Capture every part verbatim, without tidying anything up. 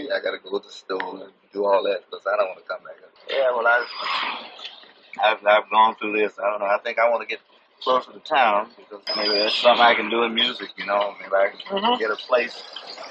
I got to go to the store and do all that because I don't want to come back. Yeah, well, I, I've, I've gone through this. I don't know. I think I want to get closer to town because maybe there's something I can do in music, you know. Maybe I can mm-hmm. get a place,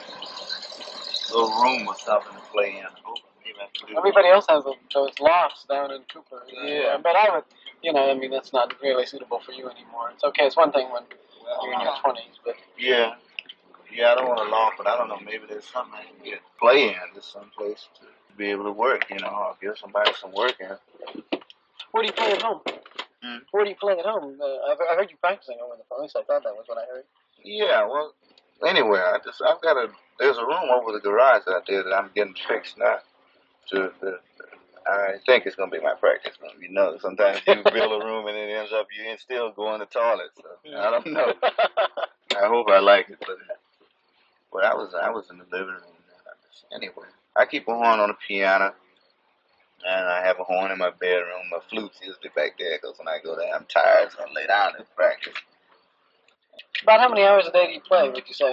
a little room or something to play in. Everybody else has those lofts down in Cooper. Yeah. But I would, you know, I mean, that's not really suitable for you anymore. It's okay. It's one thing when well, you're in your twenties, but... Yeah. Yeah, I don't want a loft, but I don't know. Maybe there's something I can get play in. There's some place to be able to work, you know. I'll give somebody some work in. Where do you play at home? Hmm? Where do you play at home? Uh, I've, I heard you practicing over the phone. At least I thought that was what I heard. Yeah, well, anywhere. I just, I've got a, there's a room over the garage out there that I'm getting fixed now. To the, I think it's going to be my practice room. You know, sometimes you build a room and it ends up you still going to the toilet. So yeah. I don't know. I hope I like it, but but I was I was in the living room. Anyway, I keep a horn on the piano, and I have a horn in my bedroom. My flute's usually back there because when I go there, I'm tired, so I lay down and practice. About how many hours a day do you play? Would you say?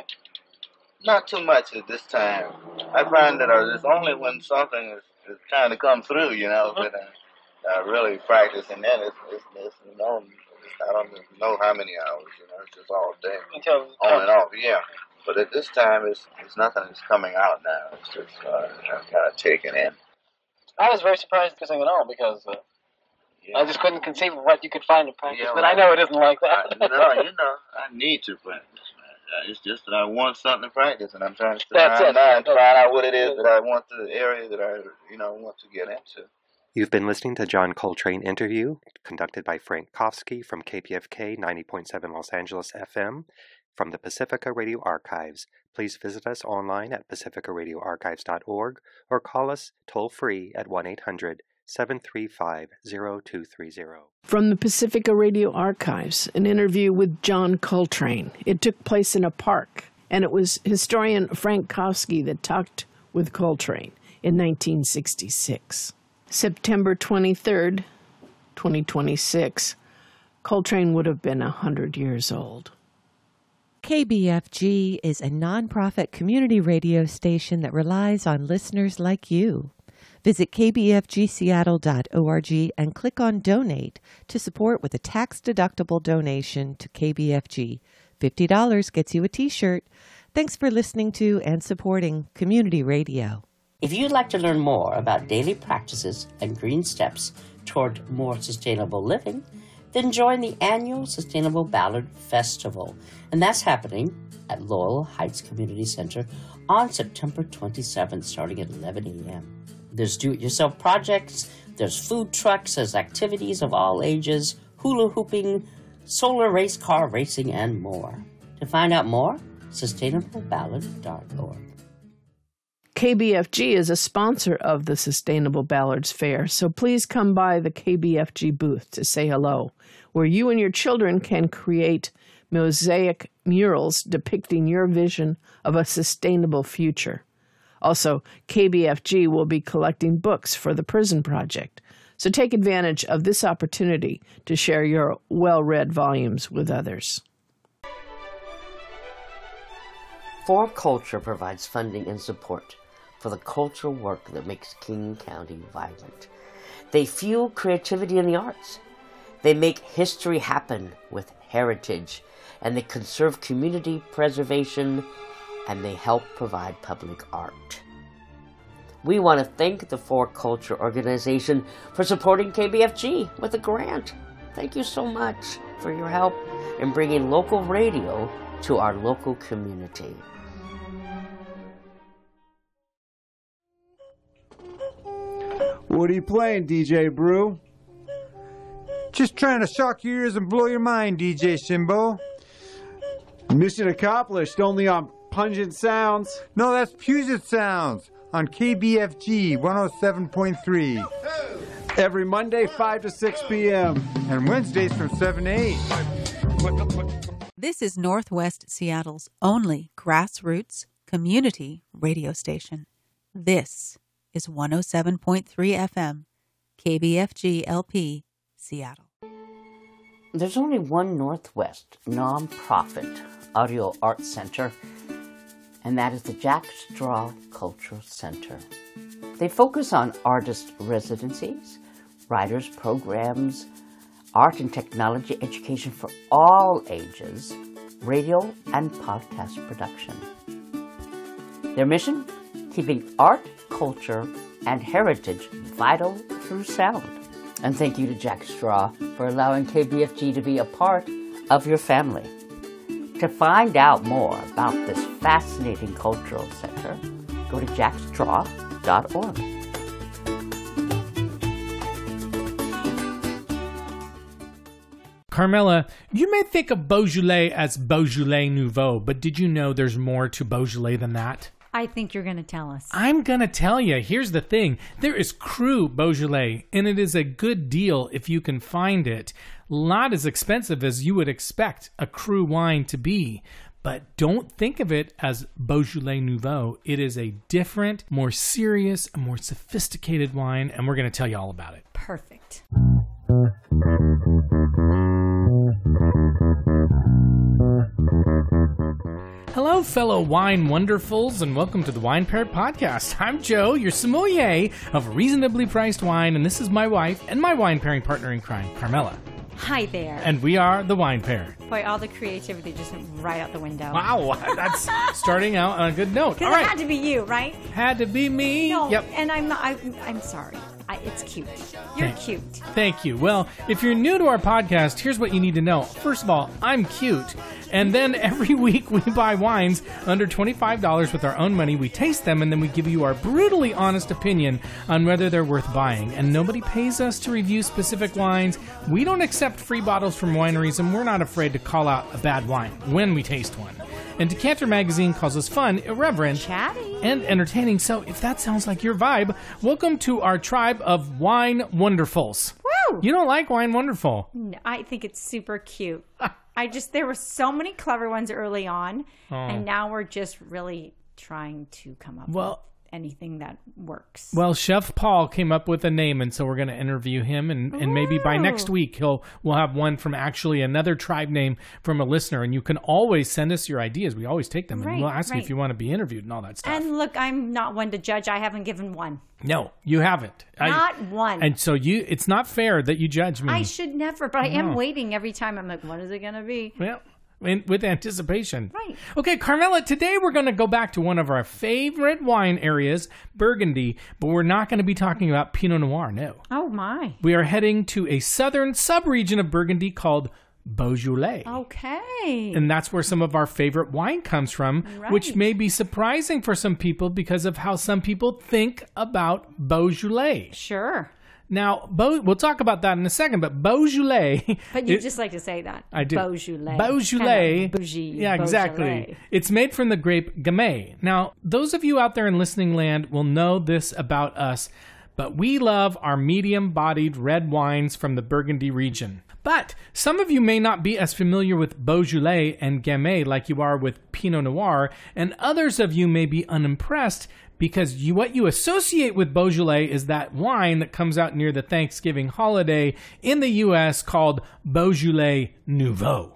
Not too much at this time. I find that it's only when something is, is trying to come through, you know, mm-hmm. that I, I really practice, and then it's, it's, it's you know, I don't know how many hours, you know, it's just all day, Until on and off, yeah. But at this time, it's, it's nothing that's coming out now. It's just uh, I'm kind of taken in. I was very surprised to sing at all because uh, yeah. I just couldn't conceive of what you could find in practice, yeah, but well, I know it isn't like that. I, no, you know, I need to practice. It's just that I want something to practice, and I'm trying to sit That's around it. now and find out what it is that I want, the area that I, you know, want to get into. You've been listening to John Coltrane interview, conducted by Frank Kofsky from K P F K ninety point seven Los Angeles F M from the Pacifica Radio Archives. Please visit us online at pacifica radio archives dot org or call us toll-free at one eight hundred seven three five zero two three zero. From the Pacifica Radio Archives, an interview with John Coltrane. It took place in a park, and it was historian Frank Kofsky that talked with Coltrane in nineteen sixty-six. September twenty-third, twenty twenty-six, Coltrane would have been one hundred years old. K B F G is a nonprofit community radio station that relies on listeners like you. Visit k b f g seattle dot org and click on Donate to support with a tax-deductible donation to K B F G. fifty dollars gets you a T-shirt. Thanks for listening to and supporting community radio. If you'd like to learn more about daily practices and green steps toward more sustainable living, then join the annual Sustainable Ballard Festival. And that's happening at Laurel Heights Community Center on September twenty-seventh, starting at eleven a.m. There's do-it-yourself projects, there's food trucks, there's activities of all ages, hula hooping, solar race car racing, and more. To find out more, sustainable ballard dot org. K B F G is a sponsor of the Sustainable Ballards Fair, so please come by the K B F G booth to say hello, where you and your children can create mosaic murals depicting your vision of a sustainable future. Also, K B F G will be collecting books for the Prison Project, so take advantage of this opportunity to share your well-read volumes with others. For Culture provides funding and support for the cultural work that makes King County vibrant. They fuel creativity in the arts. They make history happen with heritage, and they conserve community preservation, and they help provide public art. We want to thank the For Culture organization for supporting K B F G with a grant. Thank you so much for your help in bringing local radio to our local community. What are you playing, D J Brew? Just trying to shock your ears and blow your mind, D J Shimbo. Mission accomplished, only on Pungent Sounds. No, that's Puget Sounds on K B F G one oh seven point three. Every Monday, five to six p.m. And Wednesdays from seven to eight. This is Northwest Seattle's only grassroots community radio station. This is one oh seven point three F M, K B F G L P, Seattle. There's only one Northwest nonprofit audio art center, and that is the Jack Straw Cultural Center. They focus on artist residencies, writers programs, art and technology education for all ages, radio and podcast production. Their mission? Keeping art, culture, and heritage vital through sound. And thank you to Jack Straw for allowing K B F G to be a part of your family. To find out more about this fascinating cultural center, go to jack straw dot org. Carmela, you may think of Beaujolais as Beaujolais Nouveau, but did you know there's more to Beaujolais than that? I think you're going to tell us. I'm going to tell you. Here's the thing. There is Cru Beaujolais, and it is a good deal if you can find it. Not as expensive as you would expect a Cru wine to be. But don't think of it as Beaujolais Nouveau. It is a different, more serious, more sophisticated wine, and we're going to tell you all about it. Perfect. Hello, fellow wine wonderfuls, and welcome to the Wine Pair Podcast. I'm Joe, your sommelier of reasonably priced wine, and this is my wife and my wine pairing partner in crime, Carmela. Hi there. And we are the Wine Pair. Boy, all the creativity just went right out the window. Wow, that's starting out on a good note. Because All right. It had to be you, right? Had to be me. No, yep. and I'm not. I, I'm sorry. I, it's cute. You're Thank, cute. Thank you. Well, if you're new to our podcast, here's what you need to know. First of all, I'm cute. And then every week we buy wines under twenty-five dollars with our own money. We taste them, and then we give you our brutally honest opinion on whether they're worth buying. And nobody pays us to review specific wines. We don't accept free bottles from wineries, and we're not afraid to call out a bad wine when we taste one. And Decanter Magazine calls us fun, irreverent, chatty, and entertaining. So if that sounds like your vibe, welcome to our tribe of wine wonderfuls. Woo! You don't like wine wonderful? No, I think it's super cute. I just, there were so many clever ones early on, oh. and now we're just really trying to come up well, with anything that works. Well, Chef Paul came up with a name, and so we're going to interview him, and, and maybe by next week he'll we'll have one from actually another tribe name from a listener, and you can always send us your ideas. We always take them, and right, we'll ask right. you if you want to be interviewed and all that stuff. And look, I'm not one to judge. I haven't given one. No, you haven't. Not I, one. And so you, it's not fair that you judge me. I should never, but I No. am waiting every time. I'm like, what is it going to be? Well, in, with anticipation. Right. Okay, Carmela, today we're going to go back to one of our favorite wine areas, Burgundy, but we're not going to be talking about Pinot Noir, no. Oh, my. We are heading to a southern sub-region of Burgundy called Beaujolais. Okay. And that's where some of our favorite wine comes from, Right. which may be surprising for some people because of how some people think about Beaujolais. Sure. Now, Beau- we'll talk about that in a second, but Beaujolais... But you it- just like to say that. I do. Beaujolais. Beaujolais. Kind of bougie. Yeah, exactly. Beaujolais. It's made from the grape Gamay. Now, those of you out there in listening land will know this about us, but we love our medium-bodied red wines from the Burgundy region. But some of you may not be as familiar with Beaujolais and Gamay like you are with Pinot Noir, and others of you may be unimpressed because you, what you associate with Beaujolais is that wine that comes out near the Thanksgiving holiday in the U S called Beaujolais Nouveau.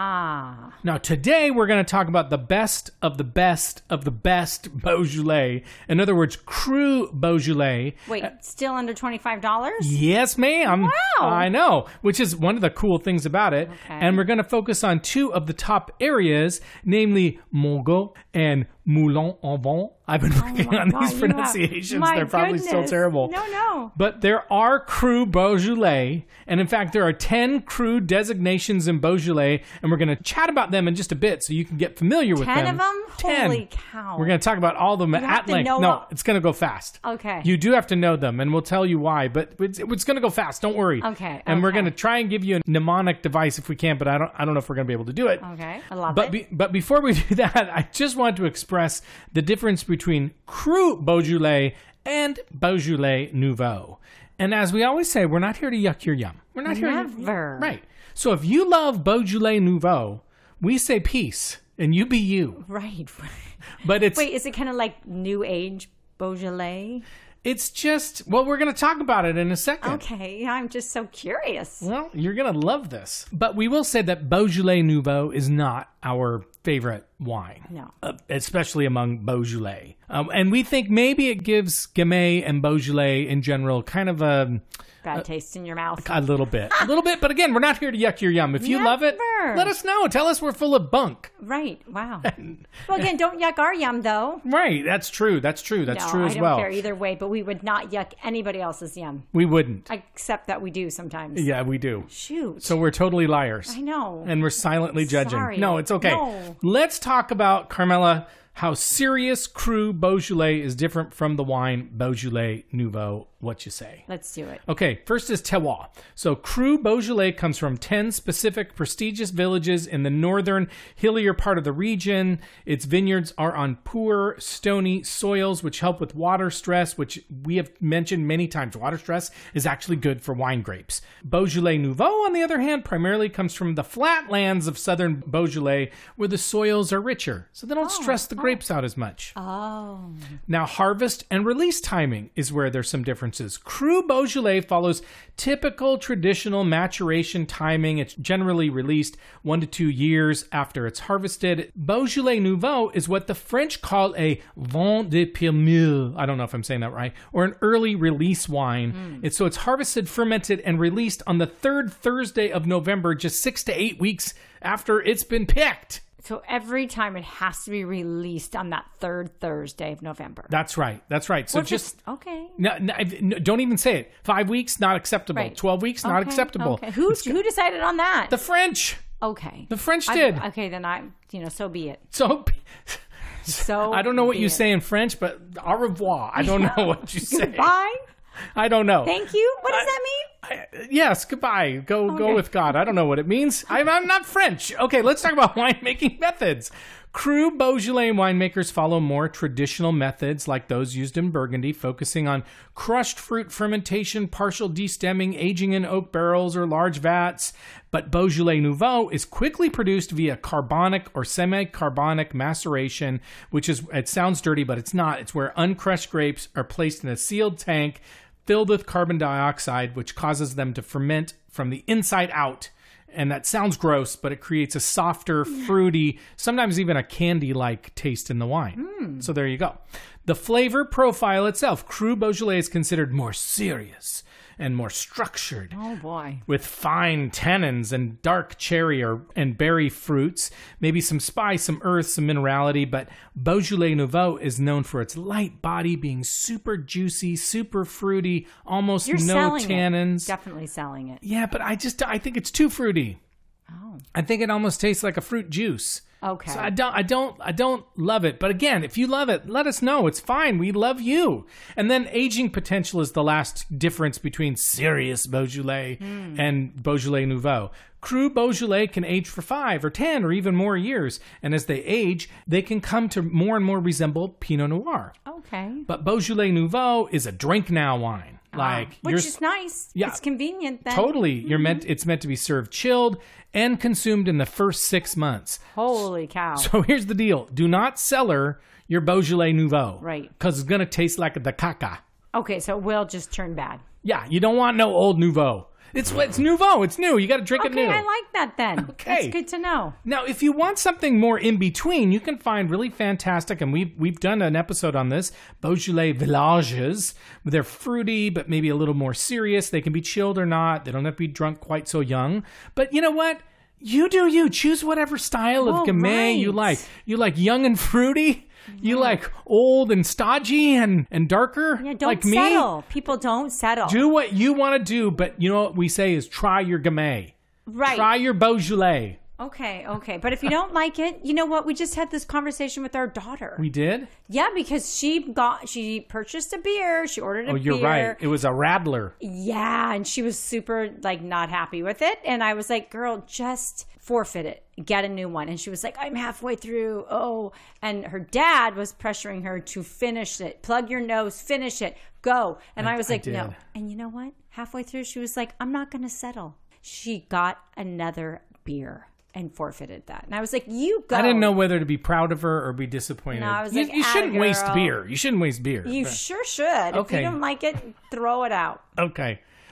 Ah. Now, today we're going to talk about the best of the best of the best Beaujolais. In other words, Cru Beaujolais. Wait, uh, still under twenty-five dollars? Yes, ma'am. Wow. I know, which is one of the cool things about it. Okay. And we're going to focus on two of the top areas, namely Mongo and Moulin-en-Vent. I've been working oh on God, these pronunciations. Have, They're probably goodness. still terrible. No, no. But there are Cru Beaujolais, and in fact, there are ten Cru designations in Beaujolais, and we're going to chat about them in just a bit so you can get familiar with Ten them. of them? Ten. Holy cow. We're going to talk about all of them You have at to length. know No, all- it's going to go fast. Okay. You do have to know them, and we'll tell you why, but it's, it's going to go fast. Don't worry. Okay, And we're okay. going to try and give you a mnemonic device if we can, but I don't I don't know if we're going to be able to do it. Okay. I love But it. be, but before we do that, I just want to express the difference between Cru Beaujolais and Beaujolais Nouveau. And as we always say, we're not here to yuck your yum. We're not here to... Never. Right. So if you love Beaujolais Nouveau, we say peace, and you be you. Right. But it's... Wait, is it kind of like New Age Beaujolais? It's just... Well, we're going to talk about it in a second. Okay. I'm just so curious. Well, you're going to love this. But we will say that Beaujolais Nouveau is not our favorite wine. No. Uh, especially among Beaujolais. Um, and we think maybe it gives Gamay and Beaujolais in general kind of a... Bad taste in your mouth. A little bit. A little bit. But again, we're not here to yuck your yum. If you Never. love it, let us know. Tell us we're full of bunk. Right. Wow. Well, again, don't yuck our yum, though. Right. That's true. That's true. That's no, true as I don't well. care either way, but we would not yuck anybody else's yum. We wouldn't. Except that we do sometimes. Yeah, we do. Shoot. So we're totally liars. I know. And we're silently judging. Sorry. No, it's okay. No. Let's talk about, Carmela, how serious Cru Beaujolais is different from the wine Beaujolais Nouveau. What you say? Let's do it. Okay, first is terroir. So Cru Beaujolais comes from ten specific prestigious villages in the northern, hillier part of the region. Its vineyards are on poor, stony soils, which help with water stress, which we have mentioned many times. Water stress is actually good for wine grapes. Beaujolais Nouveau, on the other hand, primarily comes from the flatlands of southern Beaujolais, where the soils are richer, so they don't Oh, stress the grapes out as much. Oh. Now, harvest and release timing is where there's some differences. Cru Beaujolais follows typical traditional maturation timing. It's generally released one to two years after it's harvested. Beaujolais Nouveau is what the French call a vin de primeur. I don't know if I'm saying that right. Or an early release wine. Mm. It's, so it's harvested, fermented, and released on the third Thursday of November, just six to eight weeks after it's been picked. So every time it has to be released on that third Thursday of November. That's right. That's right. So What if just it's- okay. No, no, no, don't even say it. Five weeks, not acceptable. Right. Twelve weeks, not Okay, acceptable. Okay. Who who decided on that? The French. Okay. The French I- did. okay, then I, you know, so be it. So, So I don't know what be you it. say in French, but au revoir. I don't know what you say. Goodbye. I don't know. Thank you. What does that mean? Yes, goodbye. Go go Okay. with God. I don't know what it means. I'm, I'm not French. Okay, let's talk about winemaking methods. Cru Beaujolais winemakers follow more traditional methods like those used in Burgundy, focusing on crushed fruit fermentation, partial destemming, aging in oak barrels or large vats. But Beaujolais Nouveau is quickly produced via carbonic or semi-carbonic maceration, which is, it sounds dirty, but it's not. It's where uncrushed grapes are placed in a sealed tank filled with carbon dioxide, which causes them to ferment from the inside out. And that sounds gross, but it creates a softer, fruity, sometimes even a candy-like taste in the wine. Mm. So there you go. The flavor profile itself, Cru Beaujolais is considered more serious and more structured, Oh boy. with fine tannins and dark cherry or, and berry fruits, maybe some spice, some earth, some minerality. But Beaujolais Nouveau is known for its light body, being super juicy, super fruity, almost You're no selling tannins. it. Definitely selling it. Yeah, but I just I think it's too fruity. Oh. I think it almost tastes like a fruit juice. Okay. So I don't I don't I don't love it. But again, if you love it, let us know. It's fine. We love you. And then aging potential is the last difference between serious Beaujolais Mm. and Beaujolais Nouveau. Cru Beaujolais can age for five or ten or even more years. And as they age, they can come to more and more resemble Pinot Noir. Okay. But Beaujolais Nouveau is a drink now wine. Like Ah, which you're- is nice. Yeah. It's convenient then. Totally. You're meant it's meant to be served chilled and consumed in the first six months. Holy cow. So here's the deal. Do not cellar your Beaujolais Nouveau. Right. Because it's going to taste like the caca. Okay, so it will just turn bad. Yeah, you don't want no old Nouveau. It's it's Nouveau. It's new. You got to drink Okay, it new. I like that then. Okay. That's good to know. Now, if you want something more in between, you can find really fantastic, and we've, we've done an episode on this, Beaujolais Villages. They're fruity, but maybe a little more serious. They can be chilled or not. They don't have to be drunk quite so young. But you know what? You do you. Choose whatever style of Oh, Gamay you right. like. You like young and fruity? You like old and stodgy and, and darker? Yeah, don't like me? settle. People don't settle. Do what you want to do, but you know what we say is try your Gamay. Right. Try your Beaujolais. Okay, okay. But if you don't like it, you know what? We just had this conversation with our daughter. We did? Yeah, because she got she purchased a beer. She ordered a Oh, you're beer. right. It was a Radler. Yeah, and she was super like not happy with it. And I was like, girl, just forfeit it. Get a new one. And she was like, I'm halfway through. Oh. And her dad was pressuring her to finish it. Plug your nose, finish it, go. And I, I- was I like, no. did. And you know what? Halfway through, she was like, I'm not going to settle. She got another beer and forfeited that. And I was like, you go. I didn't know whether to be proud of her or be disappointed. No, I was you, like, you shouldn't "Atta waste girl." beer. You shouldn't waste beer. You But- sure should. If Okay. you don't like it, throw it out. Okay.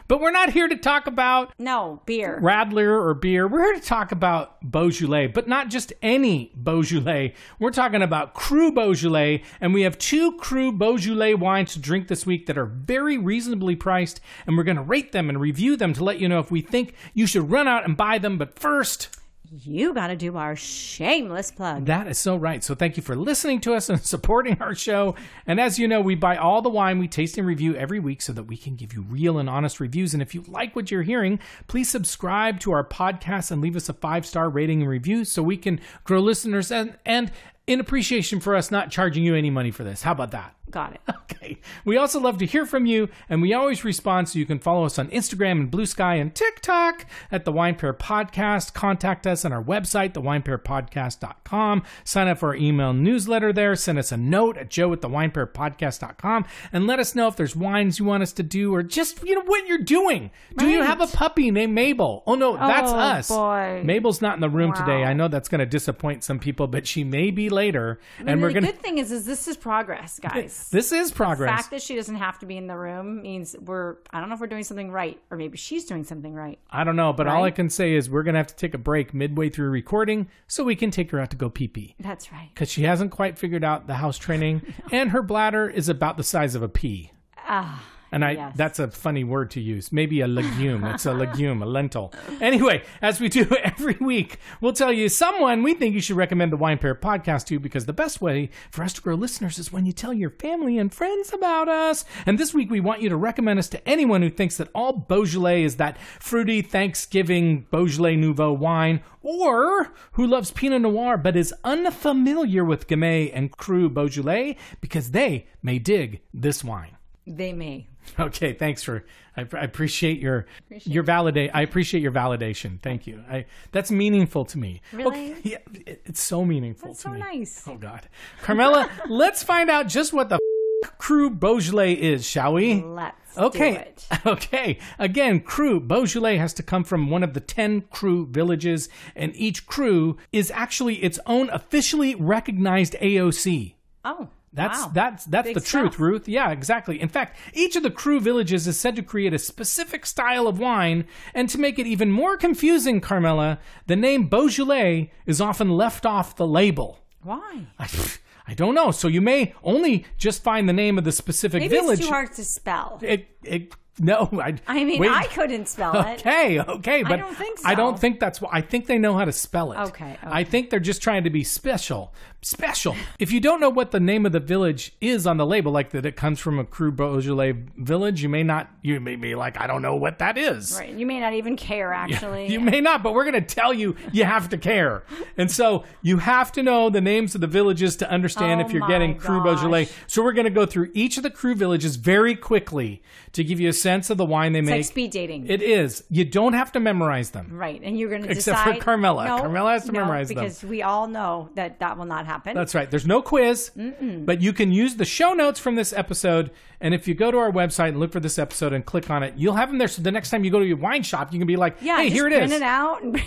But we're not here to talk about No, beer. Radler or beer. We're here to talk about Beaujolais, but not just any Beaujolais. We're talking about Cru Beaujolais, and we have two Cru Beaujolais wines to drink this week that are very reasonably priced, and we're going to rate them and review them to let you know if we think you should run out and buy them. But first, you got to do our shameless plug. That is so right. So thank you for listening to us and supporting our show. And as you know, we buy all the wine we taste and review every week so that we can give you real and honest reviews. And if you like what you're hearing, please subscribe to our podcast and leave us a five-star rating and review so we can grow listeners and, and in appreciation for us not charging you any money for this. How about that? Got it. Okay. We also love to hear from you, and we always respond, so you can follow us on Instagram and Blue Sky and TikTok at The Wine Pair Podcast. Contact us on our website, the wine pair podcast dot com. Sign up for our email newsletter there. Send us a note at joe at the wine pair podcast dot com, and let us know if there's wines you want us to do, or just, you know, what you're doing. Do Right. you have a puppy named Mabel? Oh, no, that's Oh, us. boy. Mabel's not in the room Wow. today. I know that's going to disappoint some people, but she may be later. I mean, and we're the going to... good thing is, is this is progress, guys. This is progress. The fact that she doesn't have to be in the room means we're, I don't know if we're doing something right, or maybe she's doing something right. I don't know, but all I Right? can say is we're going to have to take a break midway through recording so we can take her out to go pee-pee. That's right. Because she hasn't quite figured out the house training, and her bladder is about the size of a pea. Ah. And I Yes. that's a funny word to use. Maybe a legume. It's a legume, a lentil. Anyway, as we do every week, we'll tell you someone we think you should recommend the Wine Pair Podcast to, because the best way for us to grow listeners is when you tell your family and friends about us. And this week, we want you to recommend us to anyone who thinks that all Beaujolais is that fruity Thanksgiving Beaujolais Nouveau wine, or who loves Pinot Noir but is unfamiliar with Gamay and Cru Beaujolais, because they may dig this wine. They may. Okay, thanks for. I, I appreciate your appreciate your validate. I appreciate your validation. Thank you. I that's meaningful to me. Really? Okay, yeah, it, it's so meaningful That's to so me. nice. Oh God, Carmela, let's find out just what the f- Cru Beaujolais is, shall we? Let's Okay. do it. Okay. Again, Cru Beaujolais has to come from one of the ten Cru villages, and each Cru is actually its own officially recognized A O C. Oh. That's wow. that's that's Big the truth, stuff. Ruth. Yeah, exactly. In fact, each of the Cru villages is said to create a specific style of wine, and to make it even more confusing, Carmela, the name Beaujolais is often left off the label. Why? I, I don't know. So you may only just find the name of the specific Maybe village. it's too hard to spell. It, it, no, I. I mean, wait. I couldn't spell it. Okay, okay, but I don't think so. I don't think that's what I think they know how to spell it. Okay, okay. I think they're just trying to be special. Special. If you don't know what the name of the village is on the label, like that it comes from a Cru Beaujolais village, you may not. You may be like, I don't know what that is. Right. You may not even care, actually. You may not, but we're going to tell you you have to care. And so you have to know the names of the villages to understand Oh if you're my getting Cru gosh. Beaujolais. So we're going to go through each of the Cru villages very quickly to give you a sense of the wine they It's make. like speed dating. It is. You don't have to memorize them. Right. And you're going to Except decide. for Carmela. No, Carmela has to no, memorize them. because we all know that that will not happen. That's right. There's no quiz, Mm-mm. but you can use the show notes from this episode. And if you go to our website and look for this episode and click on it, you'll have them there. So the next time you go to your wine shop, you can be like, Yeah, hey, just here it print is. it out. And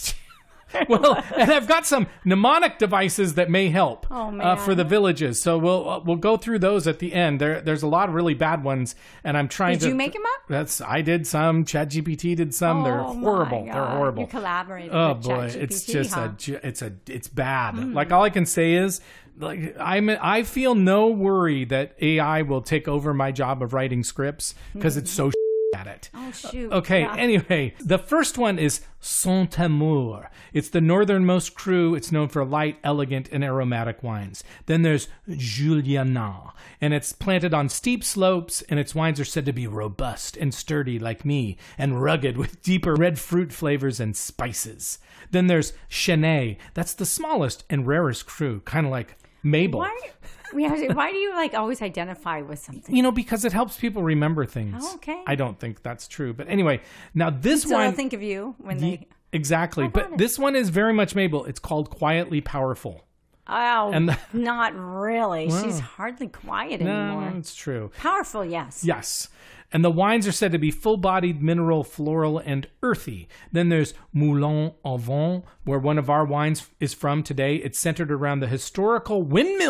Well, and I've got some mnemonic devices that may help Oh, uh, man. for the villages. So we'll uh, we'll go through those at the end. There there's a lot of really bad ones, and I'm trying Did to. you make 'em up? That's I did some. ChatGPT did some. They're Oh, my horrible. They're God. horrible. You collaborated Oh with boy, ChatGPT, it's just huh? a ju- it's a it's bad. Mm. Like all I can say is. Like I'm, I feel no worry that A I will take over my job of writing scripts because it's so at it. Oh, shoot. Okay, Yeah. anyway, the first one is Saint-Amour. It's the northernmost Cru. It's known for light, elegant, and aromatic wines. Then there's Juliana, and it's planted on steep slopes, and its wines are said to be robust and sturdy like me, and rugged with deeper red fruit flavors and spices. Then there's Chêne. That's the smallest and rarest Cru, kind of like Mabel. Why, we have to- why do you like always identify with something? You know, because it helps people remember things. Oh, okay. I don't think that's true. But anyway, now this So wine... they'll think of you when they. Exactly. How But about it? this one is very much Mabel. It's called Quietly Powerful. Oh, And the- not really. Wow. She's hardly quiet No, anymore. it's true. Powerful, yes. Yes. And the wines are said to be full-bodied, mineral, floral, and earthy. Then there's Moulin au Vent, where one of our wines is from today. It's centered around the historical windmill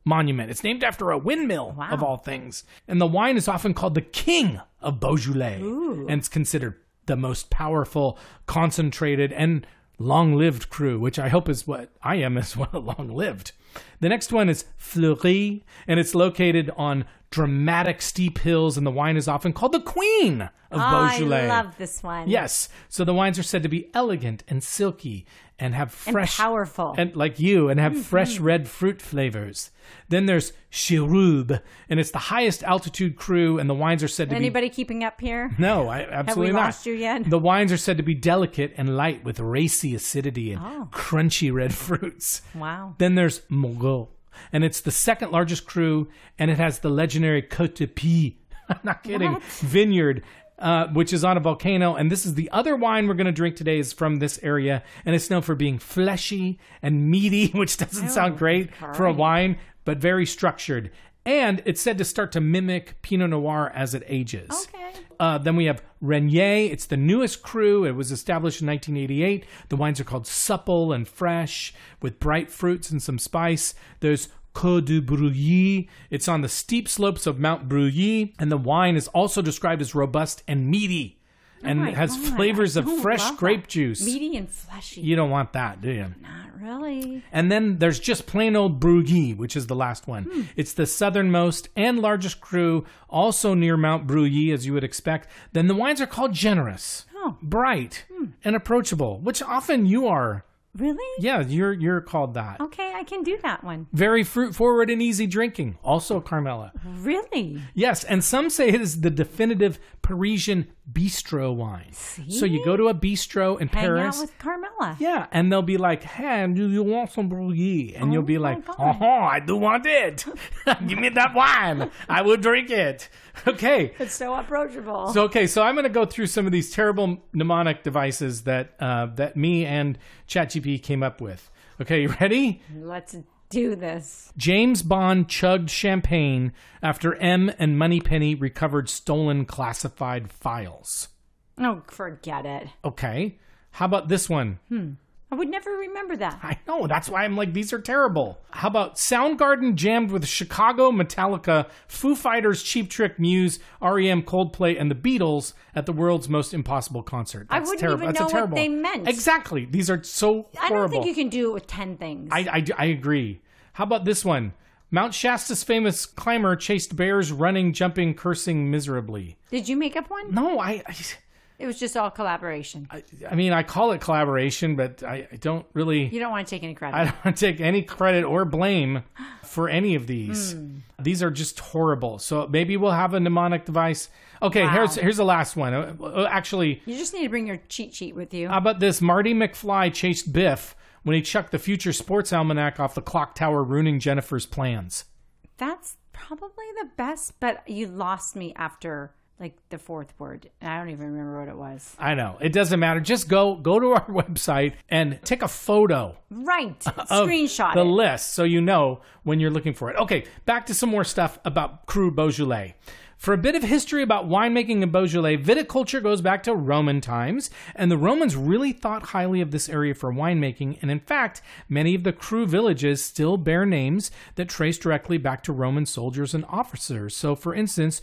monument. It's named after a windmill, wow. of all things. And the wine is often called the king of Beaujolais. Ooh. And it's considered the most powerful, concentrated, and long-lived cru, which I hope is what I am as well, long-lived. The next one is Fleury, and it's located on dramatic steep hills, and the wine is often called the queen of oh, Beaujolais. I love this one. Yes. So the wines are said to be elegant and silky and have fresh... And powerful. And like you, and have mm-hmm. fresh red fruit flavors. Then there's Chirube, and it's the highest altitude cru, and the wines are said to Anybody be... Anybody keeping up here? No, I, absolutely not. Have we lost you yet? The wines are said to be delicate and light with racy acidity and oh. crunchy red fruits. Wow. Then there's Moreau, and it's the second largest cru, and it has the legendary Côte de Pie, I'm not kidding, what? vineyard, uh, which is on a volcano. And this is the other wine we're going to drink today is from this area, and it's known for being fleshy and meaty, which doesn't oh, sound great right. for a wine, but very structured. And it's said to start to mimic Pinot Noir as it ages. Okay. Uh, then we have Renier. It's the newest cru. It was established in nineteen eighty-eight. The wines are called supple and fresh with bright fruits and some spice. There's Côte de Breuilly. It's on the steep slopes of Mount Breuilly. And the wine is also described as robust and meaty. And oh it has God. flavors of fresh grape that. juice. Meaty and fleshy. You don't want that, do you? Not really. And then there's just plain old Breuilly, which is the last one. Hmm. It's the southernmost and largest cru, also near Mount Breuilly, as you would expect. Then the wines are called generous, oh. bright, hmm. and approachable, which often you are. Really? Yeah, you're you're called that. Okay, I can do that one. Very fruit forward and easy drinking. Also Carmela. Really? Yes, and some say it is the definitive Parisian bistro wine. See? So you go to a bistro in Hang Paris. out with Carmela. Yeah, and they'll be like, hey, do you want some Breuilly? And oh you'll be like, oh, I do want it. Give me that wine. I will drink it. Okay. It's so approachable. So, okay, so I'm going to go through some of these terrible mnemonic devices that uh, that me and ChatGPT came up with. Okay, you ready? Let's do this. James Bond chugged champagne after M and Moneypenny recovered stolen classified files. Oh, forget it. Okay. How about this one? Hmm. I would never remember that. I know. That's why I'm like, these are terrible. How about Soundgarden jammed with Chicago, Metallica, Foo Fighters, Cheap Trick, Muse, R E M, Coldplay, and the Beatles at the world's most impossible concert? That's I wouldn't terrible. even That's know a terrible. what they meant. Exactly. These are so horrible. I don't think you can do it with ten things. I, I, I agree. How about this one? Mount Shasta's famous climber chased bears running, jumping, cursing miserably. Did you make up one? No, I... I It was just all collaboration. I, I mean, I call it collaboration, but I, I don't really... You don't want to take any credit. I don't want to take any credit or blame for any of these. Mm. These are just horrible. So maybe we'll have a mnemonic device. Okay, wow. here's here's the last one. Uh, actually... You just need to bring your cheat sheet with you. How about this? Marty McFly chased Biff when he chucked the Future Sports Almanac off the clock tower, ruining Jennifer's plans. That's probably the best, but you lost me after... like the fourth word. I don't even remember what it was. I know. It doesn't matter. Just go go to our website and take a photo. Right. Screenshot the it. list so you know when you're looking for it. Okay, back to some more stuff about Cru Beaujolais. For a bit of history about winemaking in Beaujolais, viticulture goes back to Roman times, and the Romans really thought highly of this area for winemaking, and in fact, many of the Cru villages still bear names that trace directly back to Roman soldiers and officers. So, for instance,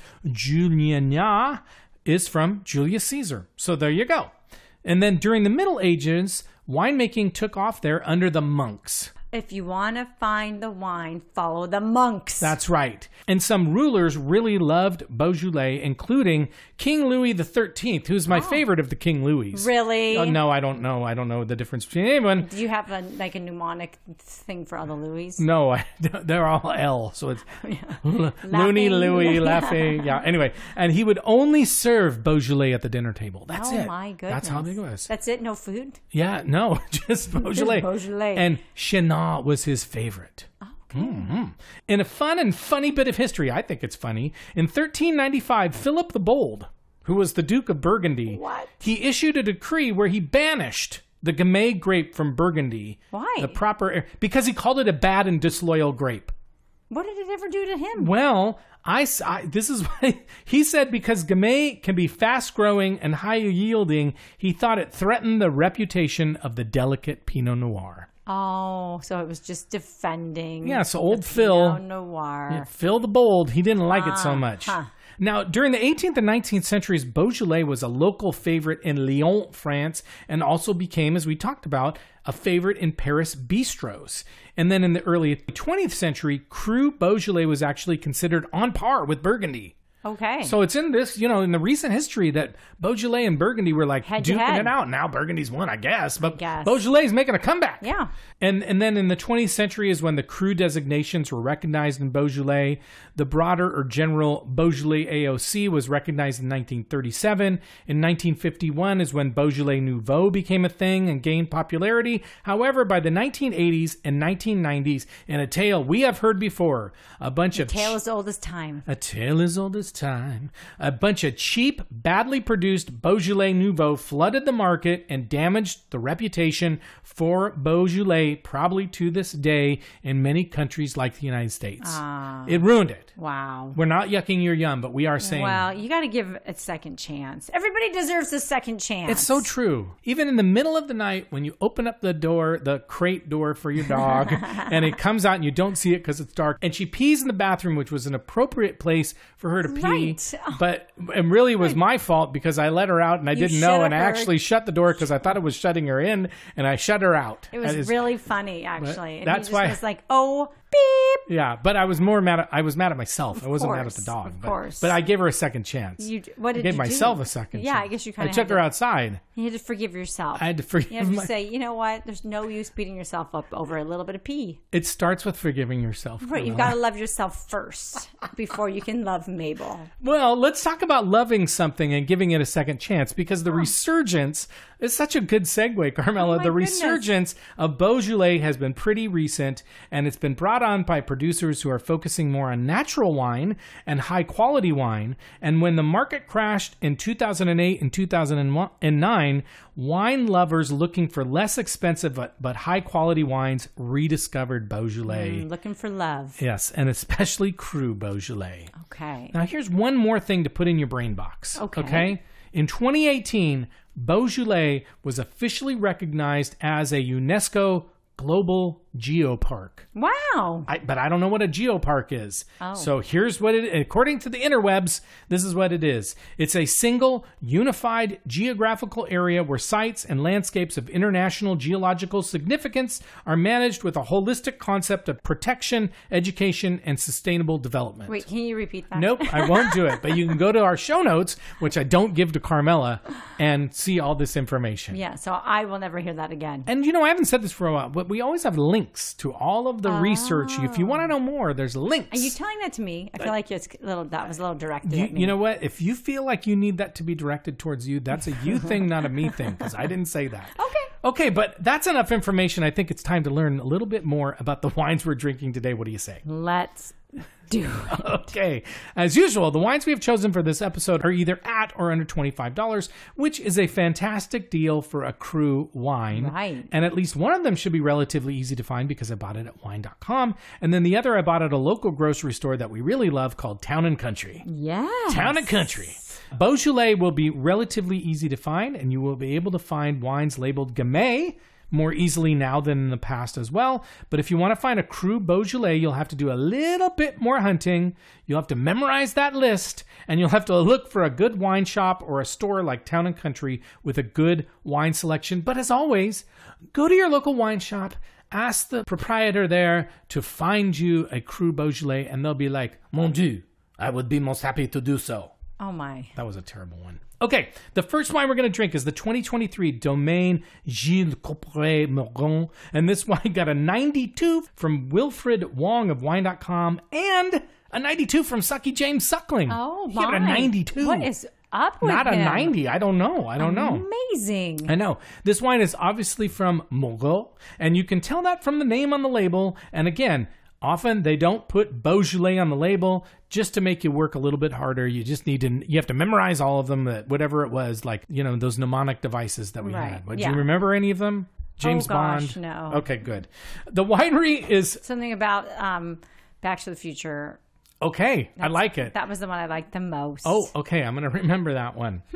Juliana is from Julius Caesar. So there you go. And then during the Middle Ages, winemaking took off there under the monks. If you want to find the wine, follow the monks. That's right. And some rulers really loved Beaujolais, including King Louis the thirteenth, who's my oh. favorite of the King Louis. Really? Oh, no, I don't know. I don't know the difference between anyone. Do you have a, like a mnemonic thing for all the Louis? No, I, they're all L. So it's yeah. Looney, Louis, Laffy. Yeah, anyway. And he would only serve Beaujolais at the dinner table. That's oh, it. Oh, my goodness. That's how big it was. That's it? No food? Yeah, no, just Beaujolais. Just Beaujolais. And Chenin was his favorite. Okay. Mm-hmm. In a fun and funny bit of history, I think it's funny, in thirteen ninety-five, Philip the Bold, who was the Duke of Burgundy, what? he issued a decree where he banished the Gamay grape from Burgundy. Why? The proper, because he called it a bad and disloyal grape. What did it ever do to him? Well, I, I this is what he said, because Gamay can be fast-growing and high-yielding, he thought it threatened the reputation of the delicate Pinot Noir. Oh, so it was just defending. Yeah, so old the Phil. Pinot Noir. Yeah, Phil the Bold, he didn't like it so Ah, much. huh. Now, during the eighteenth and nineteenth centuries, Beaujolais was a local favorite in Lyon, France, and also became, as we talked about, a favorite in Paris bistros. And then in the early twentieth century, Cru Beaujolais was actually considered on par with Burgundy. Okay. So it's in this, you know, in the recent history that Beaujolais and Burgundy were like Head to duking head. it out. Now Burgundy's won, I guess, but guess. Beaujolais is making a comeback. Yeah. And and then in the twentieth century is when the Cru designations were recognized in Beaujolais. The broader or general Beaujolais A O C was recognized in nineteen thirty-seven. In nineteen fifty-one is when Beaujolais Nouveau became a thing and gained popularity. However, by the nineteen eighties and nineteen nineties, in a tale we have heard before, a bunch The of tale as old as time. a tale as old as time. A bunch of cheap, badly produced Beaujolais Nouveau flooded the market and damaged the reputation for Beaujolais, probably to this day, in many countries like the United States. Ah. It ruined it. Wow. We're not yucking your yum, but we are saying... Well, you got to give a second chance. Everybody deserves a second chance. It's so true. Even in the middle of the night, when you open up the door, the crate door for your dog, and it comes out and you don't see it because it's dark, and she pees in the bathroom, which was an appropriate place for her to pee, Right. but it really was my fault because I let her out and I You didn't should know, have and I heard. actually shut the door because I thought it was shutting her in, and I shut her out. It was That is- really funny, actually. And that's he just why- was like, oh, beep. Yeah, but I was more mad at, I was mad at myself. Of I wasn't mad at course, the dog. of but, course. But I gave her a second chance. You, what did I gave you myself do? a second Yeah, chance. I guess you I kind of took her outside. You had to forgive yourself. I had to forgive You have to my- say, you know what? There's no use beating yourself up over a little bit of pee. It starts with forgiving yourself. Right, you've Carmela. got to love yourself first before you can love Mabel. Well, let's talk about loving something and giving it a second chance because the resurgence is such a good segue, Carmela. Oh, my the goodness. resurgence of Beaujolais has been pretty recent, and it's been brought on by producers who are focusing more on natural wine and high quality wine. And when the market crashed in two thousand eight and two thousand nine, wine lovers looking for less expensive but, but high quality wines rediscovered Beaujolais. Mm, looking for love. Yes, and especially Cru Beaujolais. Okay. Now, here's one more thing to put in your brain box. Okay. In twenty eighteen, Beaujolais was officially recognized as a UNESCO Global Geopark. Wow. I, but I don't know what a geopark is. Oh. So here's what it, according to the interwebs, this is what it is. It's a single, unified geographical area where sites and landscapes of international geological significance are managed with a holistic concept of protection, education, and sustainable development. Wait, can you repeat that? Nope, I won't do it. But you can go to our show notes, which I don't give to Carmela, and see all this information. Yeah, so I will never hear that again. And, you know, I haven't said this for a while, but we always have links to all of the research. If you want to know more, there's links. Are you telling that to me? I feel like it's a little, that was a little directed You, at me. you know what? If you feel like you need that to be directed towards you, that's a you thing, not a me thing, because I didn't say that. Okay. Okay, but that's enough information. I think it's time to learn a little bit more about the wines we're drinking today. What do you say? Let's do it. Okay. As usual, the wines we have chosen for this episode are either at or under twenty-five dollars, which is a fantastic deal for a Cru wine. Right. And at least one of them should be relatively easy to find because I bought it at wine dot com. And then the other I bought at a local grocery store that we really love called Town and Country. Yes. Town and Country. Beaujolais will be relatively easy to find, and you will be able to find wines labeled Gamay more easily now than in the past as well. But if you want to find a Cru Beaujolais, you'll have to do a little bit more hunting. You'll have to memorize that list, and you'll have to look for a good wine shop or a store like Town and Country with a good wine selection. But as always, go to your local wine shop, ask the proprietor there to find you a Cru Beaujolais, and they'll be like, Mon Dieu, I would be most happy to do so. Oh, my. That was a terrible one. Okay, the first wine we're going to drink is the twenty twenty-three Domaine Gilles Couperet Morgon. And this wine got a ninety-two from Wilfred Wong of wine dot com and a ninety-two from Sucky James Suckling. Oh, He my. got a ninety-two. What is up with Not him? a ninety. I don't know. I don't know. Amazing. I know. This wine is obviously from Morgon, and you can tell that from the name on the label. And again, often they don't put Beaujolais on the label just to make you work a little bit harder. You just need to, you have to memorize all of them, that whatever it was, like, you know, those mnemonic devices that we Right, had. But yeah. do you remember any of them? James Oh, gosh, Bond? no. Okay, good. The winery is, Something about um, Back to the Future. okay, I That's- like it. That was the one I liked the most. Oh, okay. I'm going to remember that one. Hmm.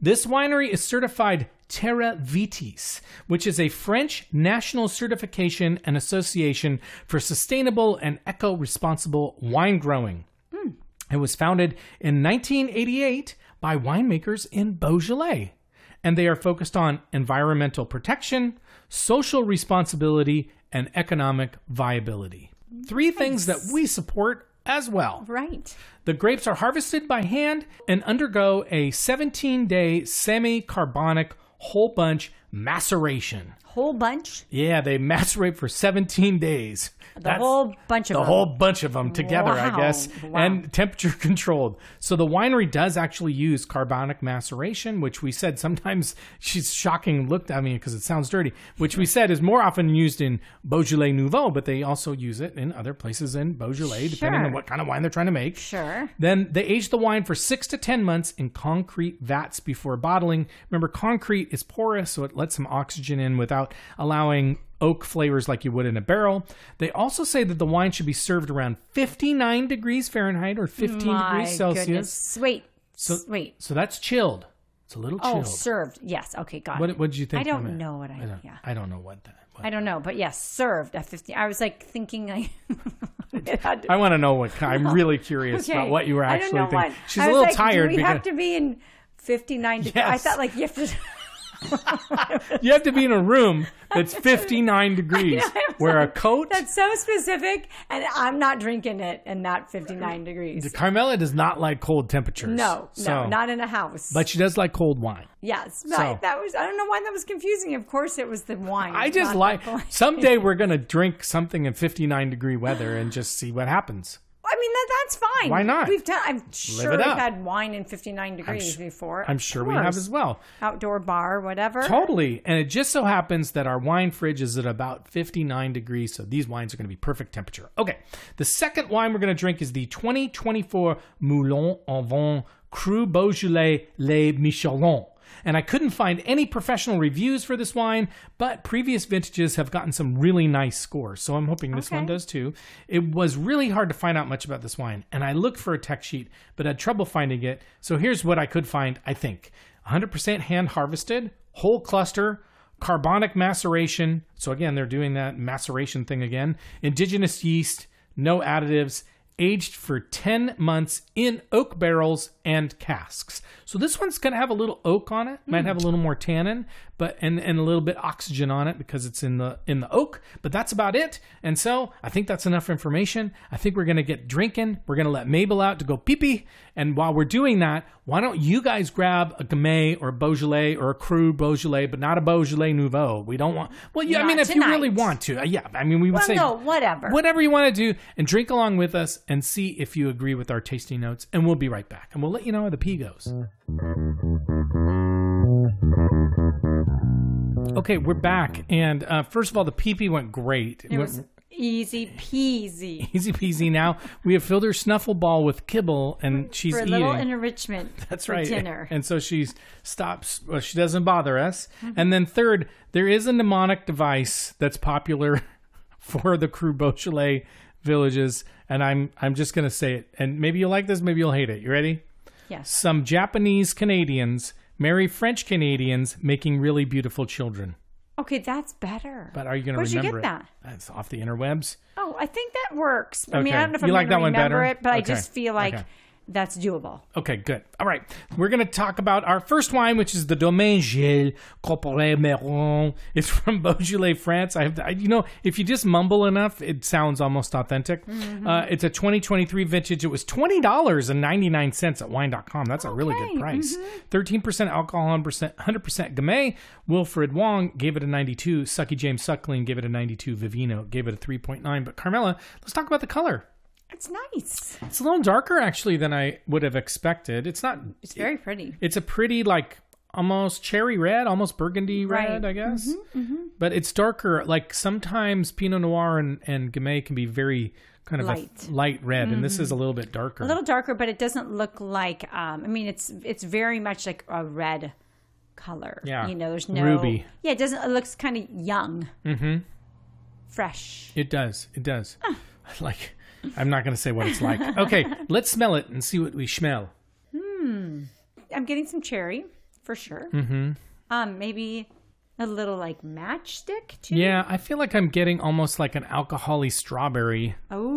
This winery is certified Terra Vitis, which is a French national certification and association for sustainable and eco-responsible wine growing. Mm. It was founded in nineteen eighty-eight by winemakers in Beaujolais, and they are focused on environmental protection, social responsibility, and economic viability. Three Nice. things that we support as well. Right. The grapes are harvested by hand and undergo a seventeen-day semi-carbonic whole bunch maceration. Whole bunch? Yeah, they macerate for seventeen days. The That's whole bunch of the them. whole bunch of them together, I Wow. guess, Wow. and temperature controlled. So the winery does actually use carbonic maceration, which we said sometimes she's shocking looked at me because it sounds dirty, which we said is more often used in Beaujolais Nouveau, but they also use it in other places in Beaujolais, depending Sure. on what kind of wine they're trying to make. Sure. Then they age the wine for six to ten months in concrete vats before bottling. Remember, concrete is porous, so it lets some oxygen in without allowing oak flavors like you would in a barrel. They also say that the wine should be served around fifty-nine degrees Fahrenheit or fifteen My degrees Celsius. goodness. Wait. So, Wait. so that's chilled. It's a little Oh, chilled. served. Yes. Okay, got What it. what did you think? I for a don't minute? know what I, I don't, yeah. I don't know what that. What, I don't know, but yes, served at fifty. I was like thinking like it had to- I want to know what. kind- I'm really curious Okay. about what you were I actually don't know thinking. what. She's I a was little like, tired Do we because have to be in fifty-nine degrees? I Yes. thought like you have to. you have to be in a room that's fifty-nine degrees, I know, I was where a like, coat. That's so specific, and I'm not drinking it in not fifty-nine degrees. Carmela does not like cold temperatures. No, so, no, not in a house. But she does like cold wine. yes, So- right. That was. I don't know why that was confusing. Of course, it was the wine. I just not like. the wine. Someday we're gonna drink something in fifty-nine degree weather and just see what happens. I mean, that, that's fine. Why not? We've done. I'm sure it we've up. had wine in fifty-nine degrees sh- before. I'm Of sure we have course. as well. Outdoor bar, whatever. Totally. And it just so happens that our wine fridge is at about fifty-nine degrees, so these wines are going to be perfect temperature. Okay. The second wine we're going to drink is the twenty twenty-four Moulin en Vent Cru Beaujolais Les Michelons. And I couldn't find any professional reviews for this wine, but previous vintages have gotten some really nice scores. So I'm hoping this Okay. one does too. It was really hard to find out much about this wine, and I looked for a tech sheet, but had trouble finding it. So here's what I could find, I think. one hundred percent hand harvested, whole cluster, carbonic maceration. So again, they're doing that maceration thing again. Indigenous yeast, no additives, aged for ten months in oak barrels and casks. So this one's going to have a little oak on it, might have a little more tannin, but and, and a little bit oxygen on it because it's in the in the oak, but that's about it. And so I think that's enough information. I think we're going to get drinking. We're going to let Mabel out to go pee-pee. And while we're doing that, why don't you guys grab a Gamay or a Beaujolais or a Cru Beaujolais, but not a Beaujolais Nouveau. We don't want, well, yeah, I Not mean, if you tonight. really want to, uh, yeah, I mean, we would Well, say no, whatever. whatever you want to do, and drink along with us and see if you agree with our tasting notes. And we'll be right back. And we'll let you know how the pee goes. Okay, we're back. And uh, first of all, the pee-pee went great. It was easy peasy. Easy peasy. Now we have filled her snuffle ball with kibble, and she's For a eating. little enrichment. That's for right. dinner. And so she stops. Well, she doesn't bother us. Mm-hmm. And then third, there is a mnemonic device that's popular for the Cru Beaujolais villages, and I'm I'm just gonna say it. And maybe you'll like this, maybe you'll hate it. You ready? Yes. Some Japanese Canadians marry French Canadians, making really beautiful children. Okay, that's better. But are you going to Where'd remember you get it? that? That's off the interwebs. Oh, I think that works. I mean, Okay. I don't know if You I'm like going that to one remember better? it, but I Okay. just feel like Okay. that's doable. Okay, good. All right. We're going to talk about our first wine, which is the Domaine Gilles Corporet Meron. It's from Beaujolais, France. I have, I, you know, if you just mumble enough, it sounds almost authentic. Mm-hmm. Uh, it's a twenty twenty-three vintage. It was twenty dollars and ninety-nine cents at wine dot com. That's a really good price. Mm-hmm. thirteen percent alcohol, one hundred percent Gamay. Wilfred Wong gave it a ninety-two. Sucky James Suckling gave it a ninety-two. Vivino gave it a three point nine. But Carmela, let's talk about the color. It's nice. It's a little darker, actually, than I would have expected. It's not... It's very pretty. It's a pretty, like, almost cherry red, almost burgundy red, Right. I guess. Mm-hmm, mm-hmm. But it's darker. Like, sometimes Pinot Noir and, and Gamay can be very kind of Light. a light red, and this Mhm. is a little bit darker. A little darker, but it doesn't look like. Um, I mean, it's it's very much like a red color. Yeah. You know, there's no Ruby. Yeah, it doesn't. It looks kind of young, Mm-hmm. fresh. It does. It does. Like, I'm not going to say what it's like. Okay, let's smell it and see what we smell. Hmm. I'm getting some cherry for sure. Mm-hmm. Um, maybe a little like matchstick too. Yeah, I feel like I'm getting almost like an alcohol-y strawberry.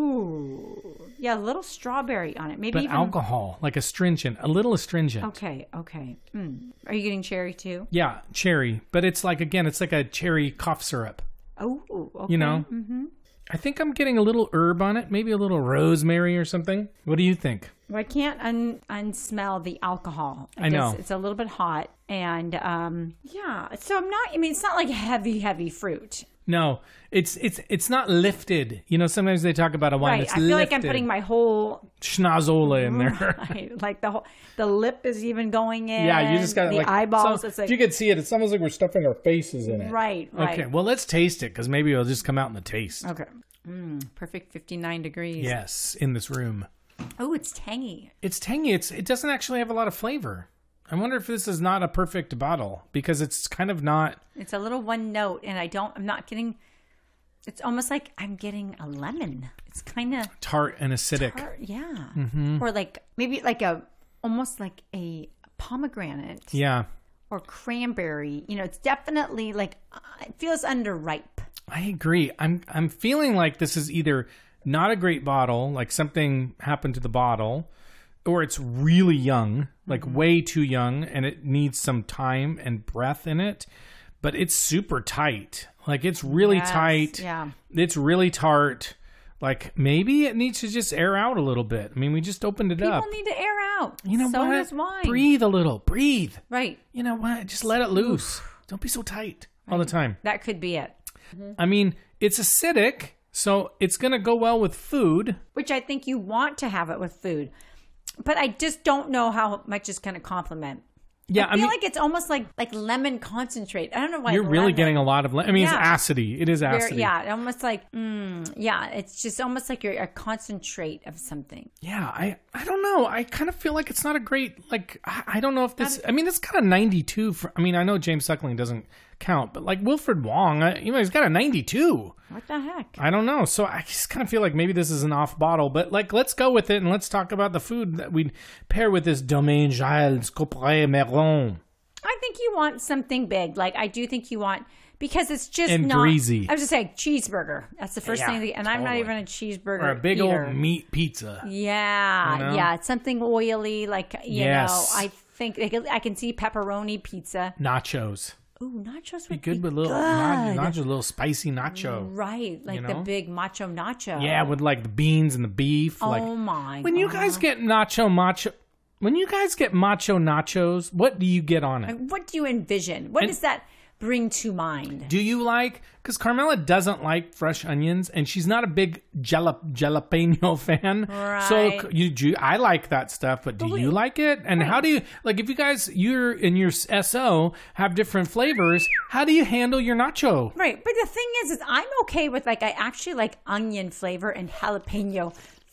Oh, yeah, a little strawberry on it. Maybe but even alcohol, like astringent, a little astringent. Okay, okay. Mm. Are you getting cherry too? Yeah, cherry. But it's like, again, it's like a cherry cough syrup. Oh, okay. You know? Mm-hmm. I think I'm getting a little herb on it, maybe a little rosemary or something. What do you think? Well, I can't un unsmell the alcohol. I know. It's a little bit hot. And um, yeah, so I'm not, I mean, it's not like heavy, heavy fruit. No, it's it's it's not lifted. You know, sometimes they talk about a wine Right. that's I feel lifted. like I'm putting my whole Schnozola in there. Right. Like the whole, the lip is even going in. Yeah, you just got the like eyeballs. so It's like, if you could see it, it's almost like we're stuffing our faces in it. Right, right. Okay, well, let's taste it because maybe it'll just come out in the taste. Okay. Mm, perfect fifty-nine degrees. Yes, in this room. Oh, it's tangy. It's tangy. It's it doesn't actually have a lot of flavor. I wonder if this is not a perfect bottle because it's kind of not. It's a little one note, and I don't. I'm not getting. It's almost like I'm getting a lemon. It's kind of tart and acidic. Tart, yeah. Mm-hmm. Or like maybe like a almost like a pomegranate. Yeah. Or cranberry. You know, it's definitely like uh, it feels underripe. I agree. I'm I'm feeling like this is either not a great bottle, like something happened to the bottle, or it's really young, like mm-hmm. way too young, and it needs some time and breath in it. But it's super tight. Like it's really yes, tight. Yeah. It's really tart. Like maybe it needs to just air out a little bit. I mean, we just opened it People up. People need to air out. You know so what? does wine. Breathe a little. Breathe. Right. You know what? Just let it loose. Don't be so tight right. all the time. That could be it. Mm-hmm. I mean, it's acidic, so it's going to go well with food. Which I think you want to have it with food. But I just don't know how much it's going to complement. Yeah, I feel I mean, like it's almost like like lemon concentrate. I don't know why. You're really lemon. getting a lot of. Le- I mean, yeah. it's acidy. It is acidy. Very, yeah, almost like mm, yeah. It's just almost like you're a concentrate of something. Yeah, I I don't know. I kind of feel like it's not a great like. I, I don't know if this. I mean, it's got a ninety-two. For, I mean, I know James Suckling doesn't count, but like Wilfred Wong, I, you know, he's got a ninety-two. What the heck? I don't know. So I just kind of feel like maybe this is an off bottle, but like, let's go with it and let's talk about the food that we pair with this Domaine Giles Couperet Meron. I think you want something big. Like, I do think you want, because it's just and not. greasy. I was just saying cheeseburger. That's the first yeah, thing. That, and totally. I'm not even a cheeseburger Or a big eater. old meat pizza. Yeah. You know? Yeah. It's something oily. Like, you yes. know, I think I can see pepperoni pizza. Nachos. Ooh, nachos would be good be with little good. nachos, nachos, a little spicy nacho. Right. Like you know? the big macho nacho. Yeah, with like the beans and the beef. Oh, like, my When God. you guys get nacho macho. When you guys get macho nachos, what do you get on it? What do you envision? What And- does that bring to mind? Do you like, because Carmela doesn't like fresh onions, and she's not a big jalap, jalapeno fan. Right. So you, do, I like that stuff, but do But you wait. like it? And Right. how do you, like if you guys, you're in your S O, have different flavors, how do you handle your nacho? Right. But the thing is, is I'm okay with, like, I actually like onion flavor and jalapeno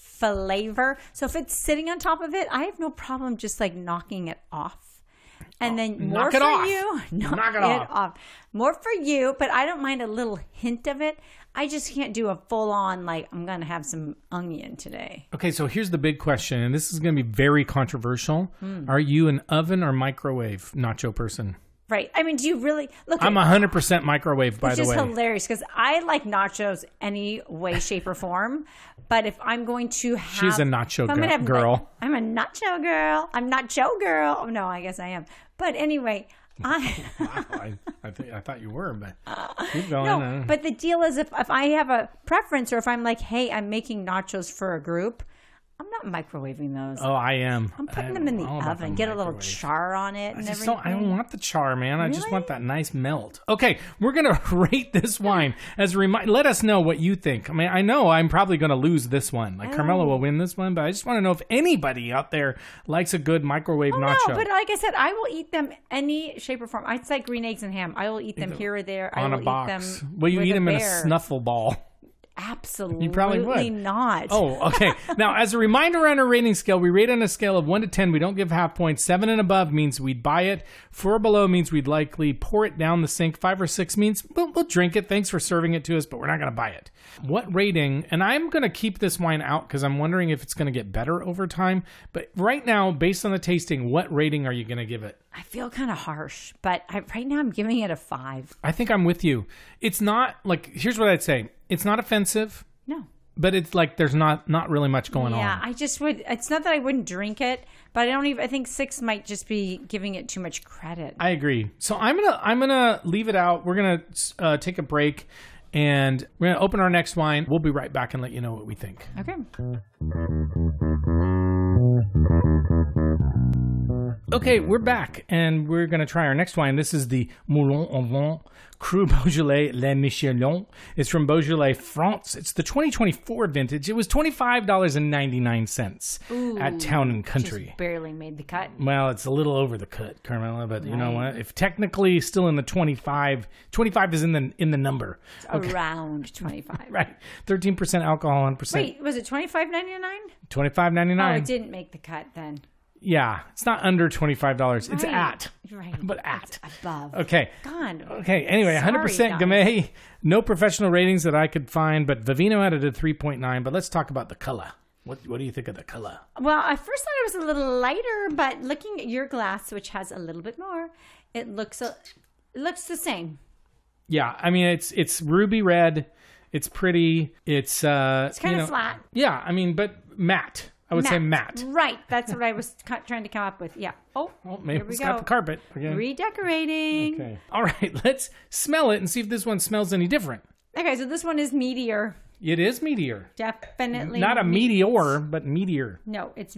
flavor. So if it's sitting on top of it, I have no problem just like knocking it off. And then more knock it for off. you. Knock it off. More for you, but I don't mind a little hint of it. I just can't do a full on, like, I'm going to have some onion today. Okay, so here's the big question, and this is going to be very controversial. Mm. Are you an oven or microwave nacho person? Right. I mean, do you really look? I'm one hundred percent microwave, by Which the is way. hilarious because I like nachos any way, shape, or form. But if I'm going to have, She's a nacho if I'm girl- gonna have, girl. like, I'm a nacho girl. I'm nacho girl. Oh, no, I guess I am. But anyway, I Wow, I, I, th- I thought you were, but keep going. no. uh. But the deal is, if if I have a preference, or if I'm like, hey, I'm making nachos for a group, I'm not microwaving those. Oh, I am. I'm putting I'm them in the all about oven. the Get a little microwave. char on it I and just everything. don't, I don't want the char, man. I just Really? want that nice melt. Okay, we're going to rate this wine. As a reminder, let us know what you think. I mean, I know I'm probably going to lose this one. Like, Oh. Carmela will win this one, but I just want to know if anybody out there likes a good microwave Oh, nacho. no, but like I said, I will eat them any shape or form. It's like green eggs and ham. I will eat them here or there. I on will a box. eat them Well, you with eat them in a bear. snuffle ball. Absolutely You probably would. not. Oh, okay. Now, as a reminder on our rating scale, we rate on a scale of one to ten. We don't give half points. seven and above means we'd buy it. four or below means we'd likely pour it down the sink. five or six means we'll, we'll drink it. Thanks for serving it to us, but we're not going to buy it. What rating? And I'm going to keep this wine out because I'm wondering if it's going to get better over time. But right now, based on the tasting, what rating are you going to give it? I feel kind of harsh, but I, right now I'm giving it a five. I think I'm with you. It's not like, here's what I'd say. It's not offensive. No. But it's like there's not, not really much going yeah, on. Yeah, I just would, it's not that I wouldn't drink it, but I don't even, I think six might just be giving it too much credit. I agree. So I'm going to, I'm going to leave it out. We're going to uh, take a break and we're going to open our next wine. We'll be right back and let you know what we think. Okay. Okay, we're back, and we're going to try our next wine. This is the Moulin au Vent Cru Beaujolais Les Michelons. It's from Beaujolais, France. It's the twenty twenty-four vintage. It was twenty-five dollars and ninety-nine cents at Town and Country. Just barely made the cut. Well, it's a little over the cut, Carmela, but right. You know what? If technically still in the twenty-five, twenty-five is in the in the number. It's okay. Around twenty-five. Right. thirteen percent alcohol, one percent. Wait, was it twenty-five ninety-nine? twenty-five ninety-nine. Oh, it didn't make the cut then. Yeah, it's not under twenty-five dollars. Right. It's at. Right. But at. It's above. Okay. God. Okay, anyway, one hundred percent Gamay. No professional ratings that I could find, but Vivino had it at three point nine. But let's talk about the color. What What do you think of the color? Well, I first thought it was a little lighter, but looking at your glass, which has a little bit more, it looks a, it looks the same. Yeah, I mean, it's it's ruby red. It's pretty. It's uh, It's kind you of know, flat. Yeah, I mean, but matte. I would matte. say matte. Right. That's what I was ca- trying to come up with. Yeah. Oh, well, maybe here we it's go. got the carpet again. Redecorating. Okay. All right. Let's smell it and see if this one smells any different. Okay, so this one is Meteor. It is Meteor. Definitely. Not a meat. meteor, but Meteor. No, it's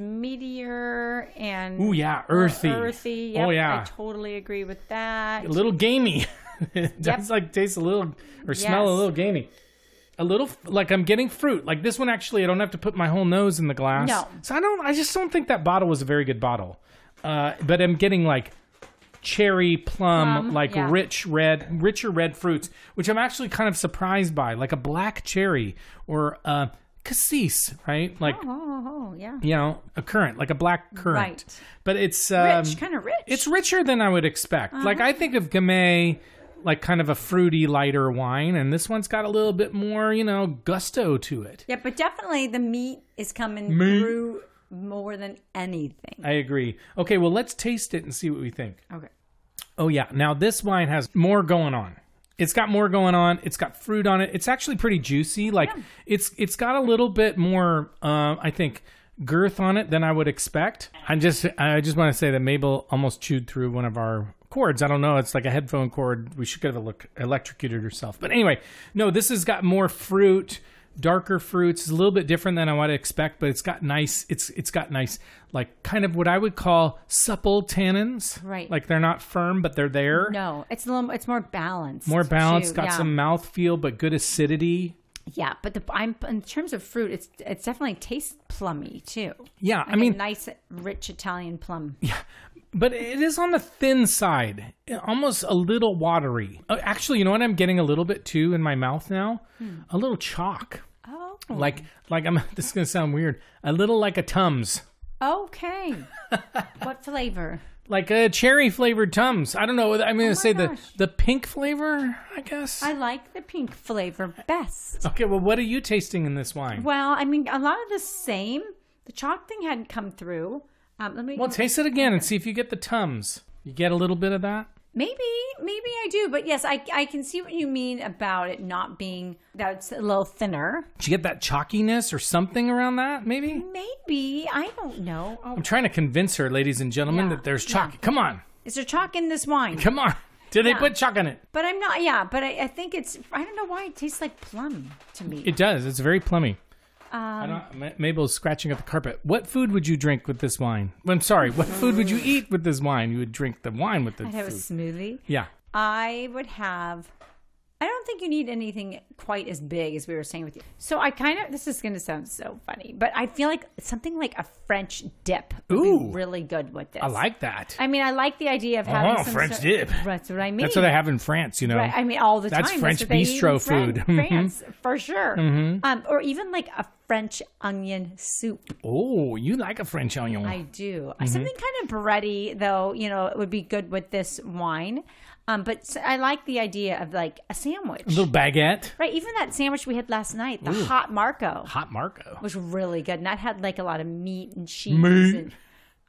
Meteor and... Ooh, yeah. Earthy. Earthy. Yep, oh, yeah. I totally agree with that. A little gamey. It does Yep. like taste a little, or smell Yes. a little gamey. A little, like I'm getting fruit. Like this one, actually, I don't have to put my whole nose in the glass. No. So I don't, I just don't think that bottle was a very good bottle. Uh, but I'm getting like cherry, plum, Plum, like yeah. rich red, richer red fruits, which I'm actually kind of surprised by, like a black cherry or uh, cassis, right? Like, Oh, oh, oh, yeah. you know, a currant, like a black currant. Right. But it's um, Rich, kind of rich. It's richer than I would expect. Uh-huh. Like I think of Gamay, like kind of a fruity, lighter wine, and this one's got a little bit more, you know, gusto to it. Yeah, but definitely the meat is coming Meat. through more than anything. I agree. Okay, well, let's taste it and see what we think. Okay. Oh, yeah. Now, this wine has more going on. It's got more going on. It's got fruit on it. It's actually pretty juicy. Like, Yeah. it's it's got a little bit more, uh, I think, girth on it than I would expect. I just I just want to say that Mabel almost chewed through one of our cords. I don't know. It's like a headphone cord. We should have look electrocuted herself. But anyway, no, this has got more fruit, darker fruits. It's a little bit different than I would expect, but it's got nice, it's it's got nice, like kind of what I would call supple tannins. Right. Like they're not firm, but they're there. No, it's a little, it's more balanced. More balanced, too. got Yeah. some mouthfeel, but good acidity. Yeah, but the I'm in terms of fruit, it's it's definitely tastes plummy too. Yeah, Like I mean, a nice, rich Italian plum. Yeah, but it is on the thin side, almost a little watery. Uh, Actually, you know what I'm getting a little bit too in my mouth now? Hmm. A little chalk. Oh, Like, like I'm. This is gonna sound weird. A little like a Tums, okay. What flavor? like a cherry flavored Tums. I don't know. I'm gonna my say gosh. the the pink flavor. I guess. I like the pink flavor best. Okay. Well, what are you tasting in this wine? Well, I mean, a lot of the same. The chalk thing hadn't come through. Um, let me. Well, taste it again and see if you get the Tums. You get a little bit of that. Maybe, maybe I do, but yes, I I can see what you mean about it not being that it's a little thinner. Did you get that chalkiness or something around that? Maybe. Maybe I don't know. Oh, I'm trying to convince her, ladies and gentlemen, Yeah, that there's yeah. chalk. Come on. is there chalk in this wine? Come on. Did they Yeah. put chalk in it? But I'm not. Yeah, but I, I think it's. I don't know why it tastes like plum to me. It does. It's very plummy. I Um, don't, Ma- Mabel's scratching up the carpet. What food would you drink with this wine? I'm sorry. What food would you eat with this wine? You would drink the wine with the I'd have a food. smoothie. Yeah. I would have. I don't think you need anything quite as big as we were saying with you. So I kind of. This is going to sound so funny, but I feel like something like a French dip would Ooh. be really good with this. I like that. I mean, I like the idea of having Oh, some French sort- dip. That's what I mean. That's what they have in France, you know. Right, I mean, all the That's time. French what they eat in bistro Fran- food. France, for sure. Mhm. Um, or even like a French onion soup. Oh, you like a French onion. I do. Mhm. Something kind of bready, though, you know, it would be good with this wine. Um, but s- I like the idea of like a sandwich. A little baguette. Right, even that sandwich we had last night, the Ooh. hot Marco, Hot Marco. was really good. And that had like a lot of meat and cheese. Meat. And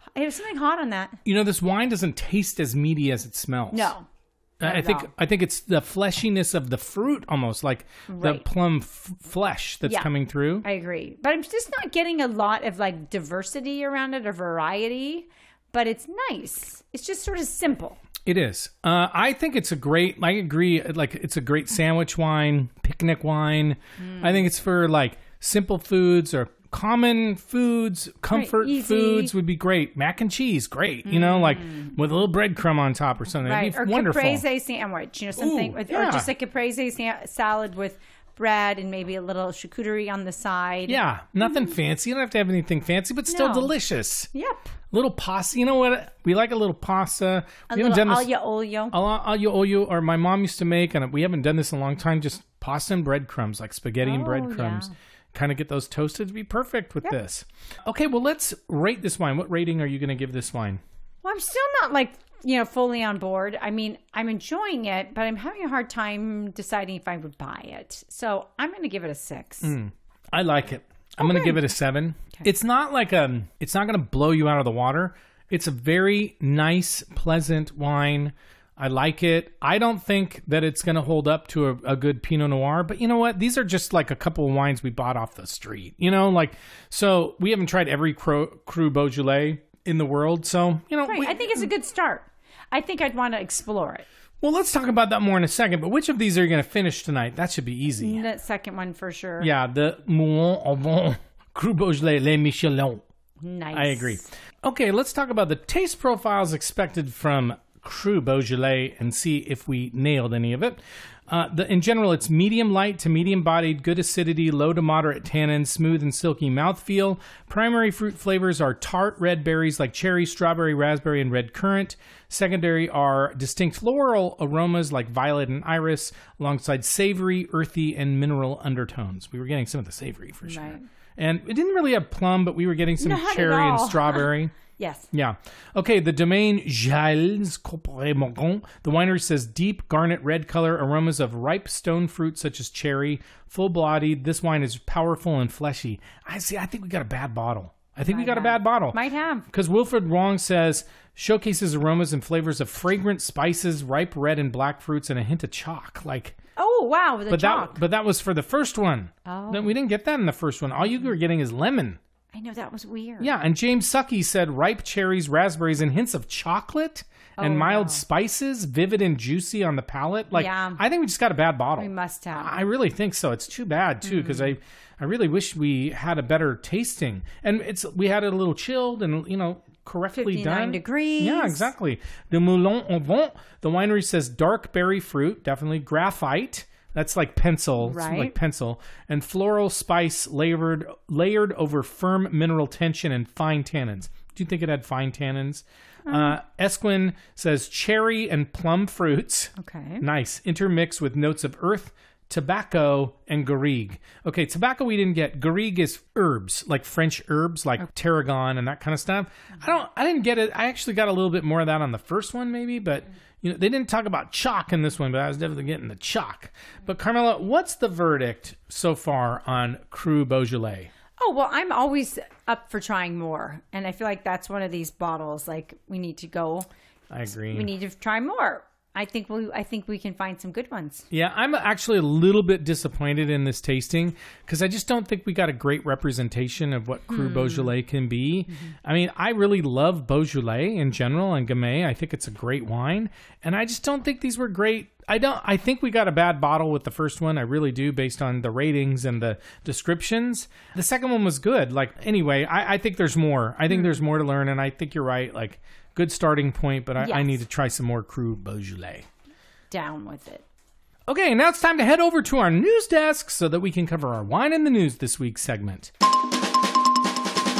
There's something hot on that. You know, this wine doesn't taste as meaty as it smells. No. I think all. I think it's the fleshiness of the fruit, almost like Right. the plum f- flesh that's Yeah. coming through. I agree. But I'm just not getting a lot of like diversity around it or variety. But it's nice. It's just sort of simple. It is. Uh, I think it's a great. I agree. Like it's a great sandwich wine, picnic wine. Mm. I think it's for like simple foods or common foods, comfort easy. foods would be great. Mac and cheese, great. You know, like with a little breadcrumb on top or something. Right. It'd be Or wonderful. caprese sandwich. You know, something Ooh, with, yeah. or just a caprese sa- salad with bread and maybe a little charcuterie on the side. Yeah, nothing fancy. You don't have to have anything fancy, but still No. delicious. Yep. Little pasta. You know what? We like a little pasta. A we little haven't done this. aglio olio. Al- Aglio olio, or my mom used to make, and we haven't done this in a long time. Just pasta and breadcrumbs, like spaghetti and Oh, breadcrumbs. yeah. Kind of get those toasted to be perfect with this. Okay, well, let's rate this wine. What rating are you going to give this wine? Well, I'm still not like, you know, fully on board. I mean, I'm enjoying it, but I'm having a hard time deciding if I would buy it. So I'm going to give it a six. Mm, I like it. I'm going to give it a seven. It's not like a, it's not going to blow you out of the water. It's a very nice, pleasant wine. I like it. I don't think that it's going to hold up to a, a good Pinot Noir, but you know what? These are just like a couple of wines we bought off the street, you know, like, so we haven't tried every Cru, Cru Beaujolais in the world. So, you know, Right. we, I think it's a good start. I think I'd want to explore it. well, let's talk about that more in a second, but which of these are you going to finish tonight? That should be easy. That second one for sure. Yeah, the Moulin au Vent Cru Beaujolais Les Michelin. Nice. I agree. Okay, let's talk about the taste profiles expected from Cru Beaujolais and see if we nailed any of it. Uh, the, in general, it's medium light to medium bodied, good acidity, low to moderate tannins, smooth and silky mouthfeel. Primary fruit flavors are tart red berries like cherry, strawberry, raspberry, and red currant. Secondary are distinct floral aromas like violet and iris, alongside savory, earthy, and mineral undertones. We were getting some of the savory for sure. Right. And it didn't really have plum, but we were getting some Not at cherry and all. strawberry. Yes. Yeah. Okay, the domain Gilles Couperet-Morgon. The winery says deep garnet red color, aromas of ripe stone fruit such as cherry, full-bodied. This wine is powerful and fleshy. I see. I think we got a bad bottle. I think we got a bad bottle. Might have. Because Wilfred Wong says showcases aromas and flavors of fragrant spices, ripe red and black fruits, and a hint of chalk. Like, Oh, wow. The but chalk. that, but that was for the first one. Oh. Then we didn't get that in the first one. All you were getting is lemon. I know, that was weird. Yeah, and James Sucky said ripe cherries, raspberries, and hints of chocolate and Oh, mild no. spices, vivid and juicy on the palate. Like, Yeah. I think we just got a bad bottle. We must have. I really think so. It's too bad too, because I, I really wish we had a better tasting. And it's we had it a little chilled and you know correctly fifty-nine done. degrees. Yeah, exactly. The Moulin au Vent. The winery says dark berry fruit, definitely graphite. That's like pencil, it's Right. like pencil, and floral spice layered layered over firm mineral tension and fine tannins. Do you think it had fine tannins? Uh, Esquin says cherry and plum fruits. Okay. Nice. Intermixed with notes of earth, tobacco, and garrigue. Okay, tobacco we didn't get. Garrigue is herbs, like French herbs, like tarragon and that kind of stuff. I don't. I didn't get it. I actually got a little bit more of that on the first one, maybe, but you know they didn't talk about chalk in this one. But I was definitely getting the chalk. But Carmela, what's the verdict so far on Cru Beaujolais? Oh, well, I'm always up for trying more. And I feel like that's one of these bottles. Like, we need to go. I agree. We need to try more. I think we I think we can find some good ones. Yeah, I'm actually a little bit disappointed in this tasting because I just don't think we got a great representation of what Cru Hmm. Beaujolais can be. I mean, I really love Beaujolais in general and Gamay. I think it's a great wine, and I just don't think these were great. I don't. I think we got a bad bottle with the first one. I really do, based on the ratings and the descriptions. The second one was good. Like anyway, I, I think there's more. I think there's more to learn, and I think you're right. Like. Good starting point, but I, I Yes. need to try some more Cru Beaujolais. Down with it. Okay, now it's time to head over to our news desk so that we can cover our Wine in the News this week segment.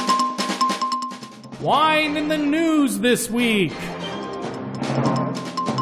Wine in the News this week.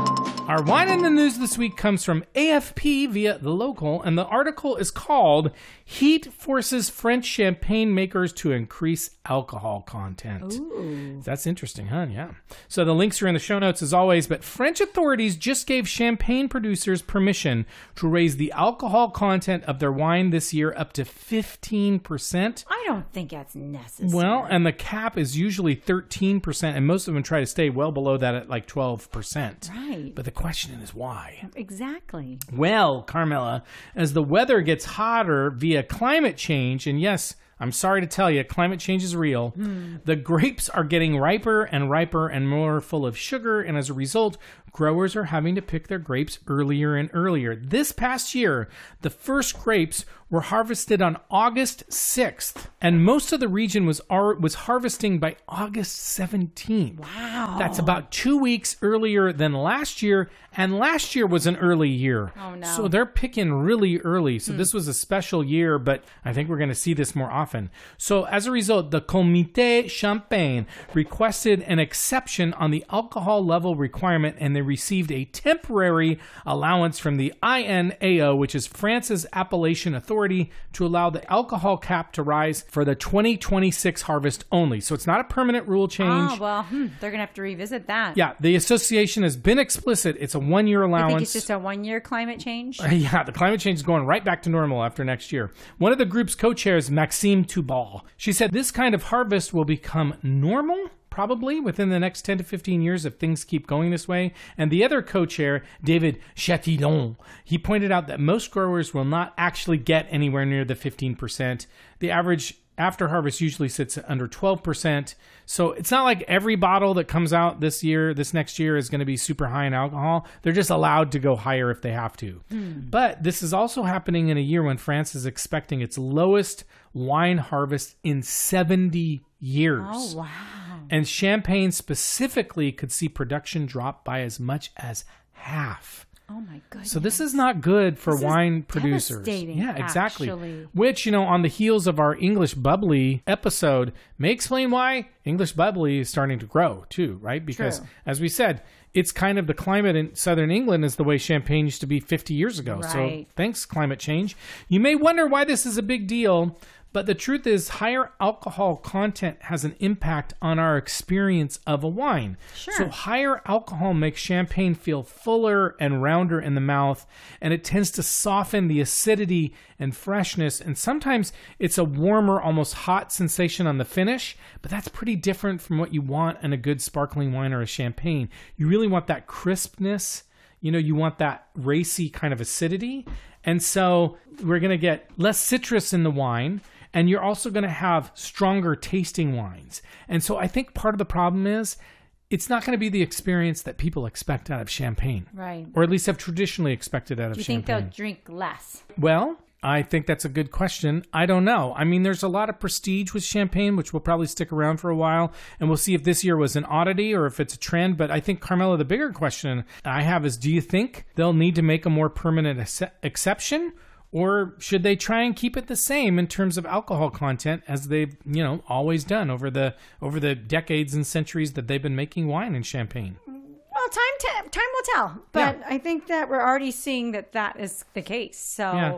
Our wine in the news this week comes from A F P via The Local, and the article is called Heat Forces French Champagne Makers to Increase Alcohol Content. Ooh. That's interesting, huh? Yeah. So the links are in the show notes as always, but French authorities just gave champagne producers permission to raise the alcohol content of their wine this year up to fifteen percent. I don't think that's necessary. Well, and the cap is usually thirteen percent, and most of them try to stay well below that at like twelve percent. Right. But the question is why? Exactly. Well, Carmela, as the weather gets hotter via climate change, and yes, I'm sorry to tell you, climate change is real. Mm. The grapes are getting riper and riper and more full of sugar, and as a result, growers are having to pick their grapes earlier and earlier. This past year, the first grapes were harvested on August sixth, and most of the region was was harvesting by August seventeenth. Wow. That's about two weeks earlier than last year, and last year was an early year. Oh, no. So they're picking really early. So mm. this was a special year, but I think we're going to see this more often. So as a result, the Comité Champagne requested an exception on the alcohol level requirement, and they received a temporary allowance from the I N A O, which is France's appellation authority, to allow the alcohol cap to rise for the twenty twenty-six harvest only. So it's not a permanent rule change. Oh, well, hmm, they're going to have to revisit that. Yeah, the association has been explicit. It's a one-year allowance. You think it's just a one-year climate change? Uh, yeah, the climate change is going right back to normal after next year. One of the group's co-chairs, Maxime Toubal, she said this kind of harvest will become normal probably within the next ten to fifteen years if things keep going this way. And the other co-chair, David Chatillon, he pointed out that most growers will not actually get anywhere near the fifteen percent. The average after harvest usually sits at under twelve percent. So it's not like every bottle that comes out this year, this next year, is going to be super high in alcohol. They're just allowed to go higher if they have to. Mm. But this is also happening in a year when France is expecting its lowest wine harvest in seventy years. Oh, wow. And Champagne specifically could see production drop by as much as half. Oh my goodness. So this is not good for this wine is producers. Devastating, yeah, exactly. Actually. Which, you know, on the heels of our English Bubbly episode may explain why English Bubbly is starting to grow too, right? Because True. as we said, it's kind of the climate in southern England is the way champagne used to be fifty years ago. Right. So thanks, climate change. You may wonder why this is a big deal. But the truth is, higher alcohol content has an impact on our experience of a wine. Sure. So higher alcohol makes champagne feel fuller and rounder in the mouth, and it tends to soften the acidity and freshness. And sometimes it's a warmer, almost hot sensation on the finish, but that's pretty different from what you want in a good sparkling wine or a champagne. You really want that crispness. You know, you want that racy kind of acidity. And so we're going to get less citrus in the wine. And you're also going to have stronger tasting wines. And so I think part of the problem is it's not going to be the experience that people expect out of champagne. Right. Or at least have traditionally expected out of Do you champagne. think they'll drink less? Well, I think that's a good question. I don't know. I mean, there's a lot of prestige with champagne, which will probably stick around for a while. And we'll see if this year was an oddity or if it's a trend. But I think, Carmela, the bigger question I have is, do you think they'll need to make a more permanent ex- exception? Or should they try and keep it the same in terms of alcohol content as they've, you know, always done over the over the decades and centuries that they've been making wine and champagne? Well, time t- time will tell. But yeah. I think that we're already seeing that that is the case. So, yeah,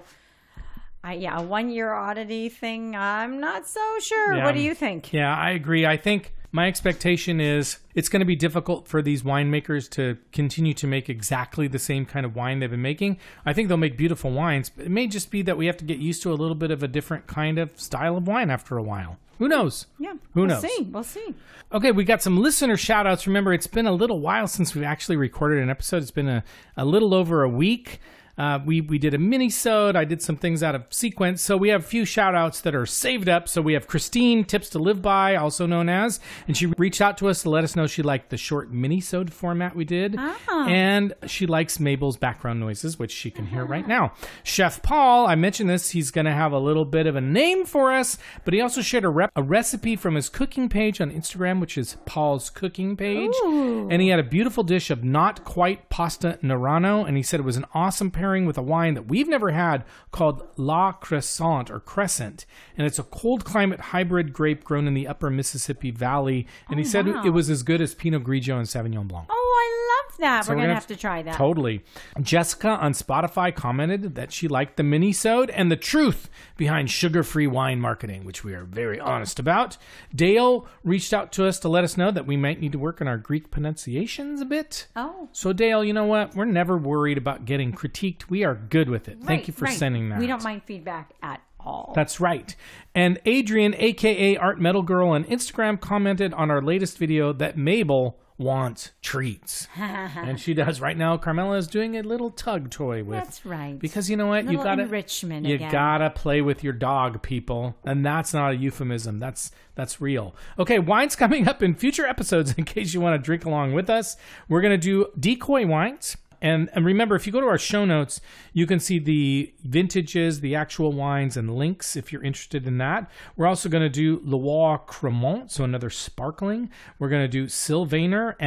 I, yeah a one-year oddity thing, I'm not so sure. Yeah. What do you think? Yeah, I agree. I think my expectation is it's going to be difficult for these winemakers to continue to make exactly the same kind of wine they've been making. I think they'll make beautiful wines, but it may just be that we have to get used to a little bit of a different kind of style of wine after a while. Who knows? Yeah. Who we'll knows? We'll see. We'll see. Okay, we got some listener shout-outs. Remember, it's been a little while since we've actually recorded an episode. It's been a, a little over a week. Uh, we, we did a mini-sode. I did some things out of sequence. So we have a few shout-outs that are saved up. So we have Christine, Tips to Live By, also known as. And she reached out to us to let us know she liked the short mini-sode format we did. Oh. And she likes Mabel's background noises, which she can hear right now. Chef Paul, I mentioned this. He's going to have a little bit of a name for us. But he also shared a, rep- a recipe from his cooking page on Instagram, which is Paul's Cooking Page. Ooh. And he had a beautiful dish of not quite pasta Nerano. And he said it was an awesome pairing with a wine that we've never had called La Crescent or Crescent. And it's a cold climate hybrid grape grown in the upper Mississippi Valley. And oh, he said wow. it was as good as Pinot Grigio and Sauvignon Blanc. Oh, I love snap. So we're, we're going to gonna have to try that. Totally. Jessica on Spotify commented that she liked the mini-sode and the truth behind sugar-free wine marketing, which we are very honest about. Dale reached out to us to let us know that we might need to work on our Greek pronunciations a bit. Oh. So Dale, you know what? We're never worried about getting critiqued. We are good with it. Right, Thank you for right. sending that. We don't mind feedback at all. That's right. And Adrian, a k a. Art Metal Girl on Instagram, commented on our latest video that Mabel wants treats. And she does. Right now, Carmela is doing a little tug toy with. That's right. Because you know what? Little you gotta enrichment You again. gotta play with your dog, people. And that's not a euphemism. That's that's real. Okay, wine's coming up in future episodes in case you want to drink along with us. We're gonna do decoy wines. And, and remember, if you go to our show notes, you can see the vintages, the actual wines, and links if you're interested in that. We're also going to do Loire Cremant, so another sparkling. We're going to do Sylvaner.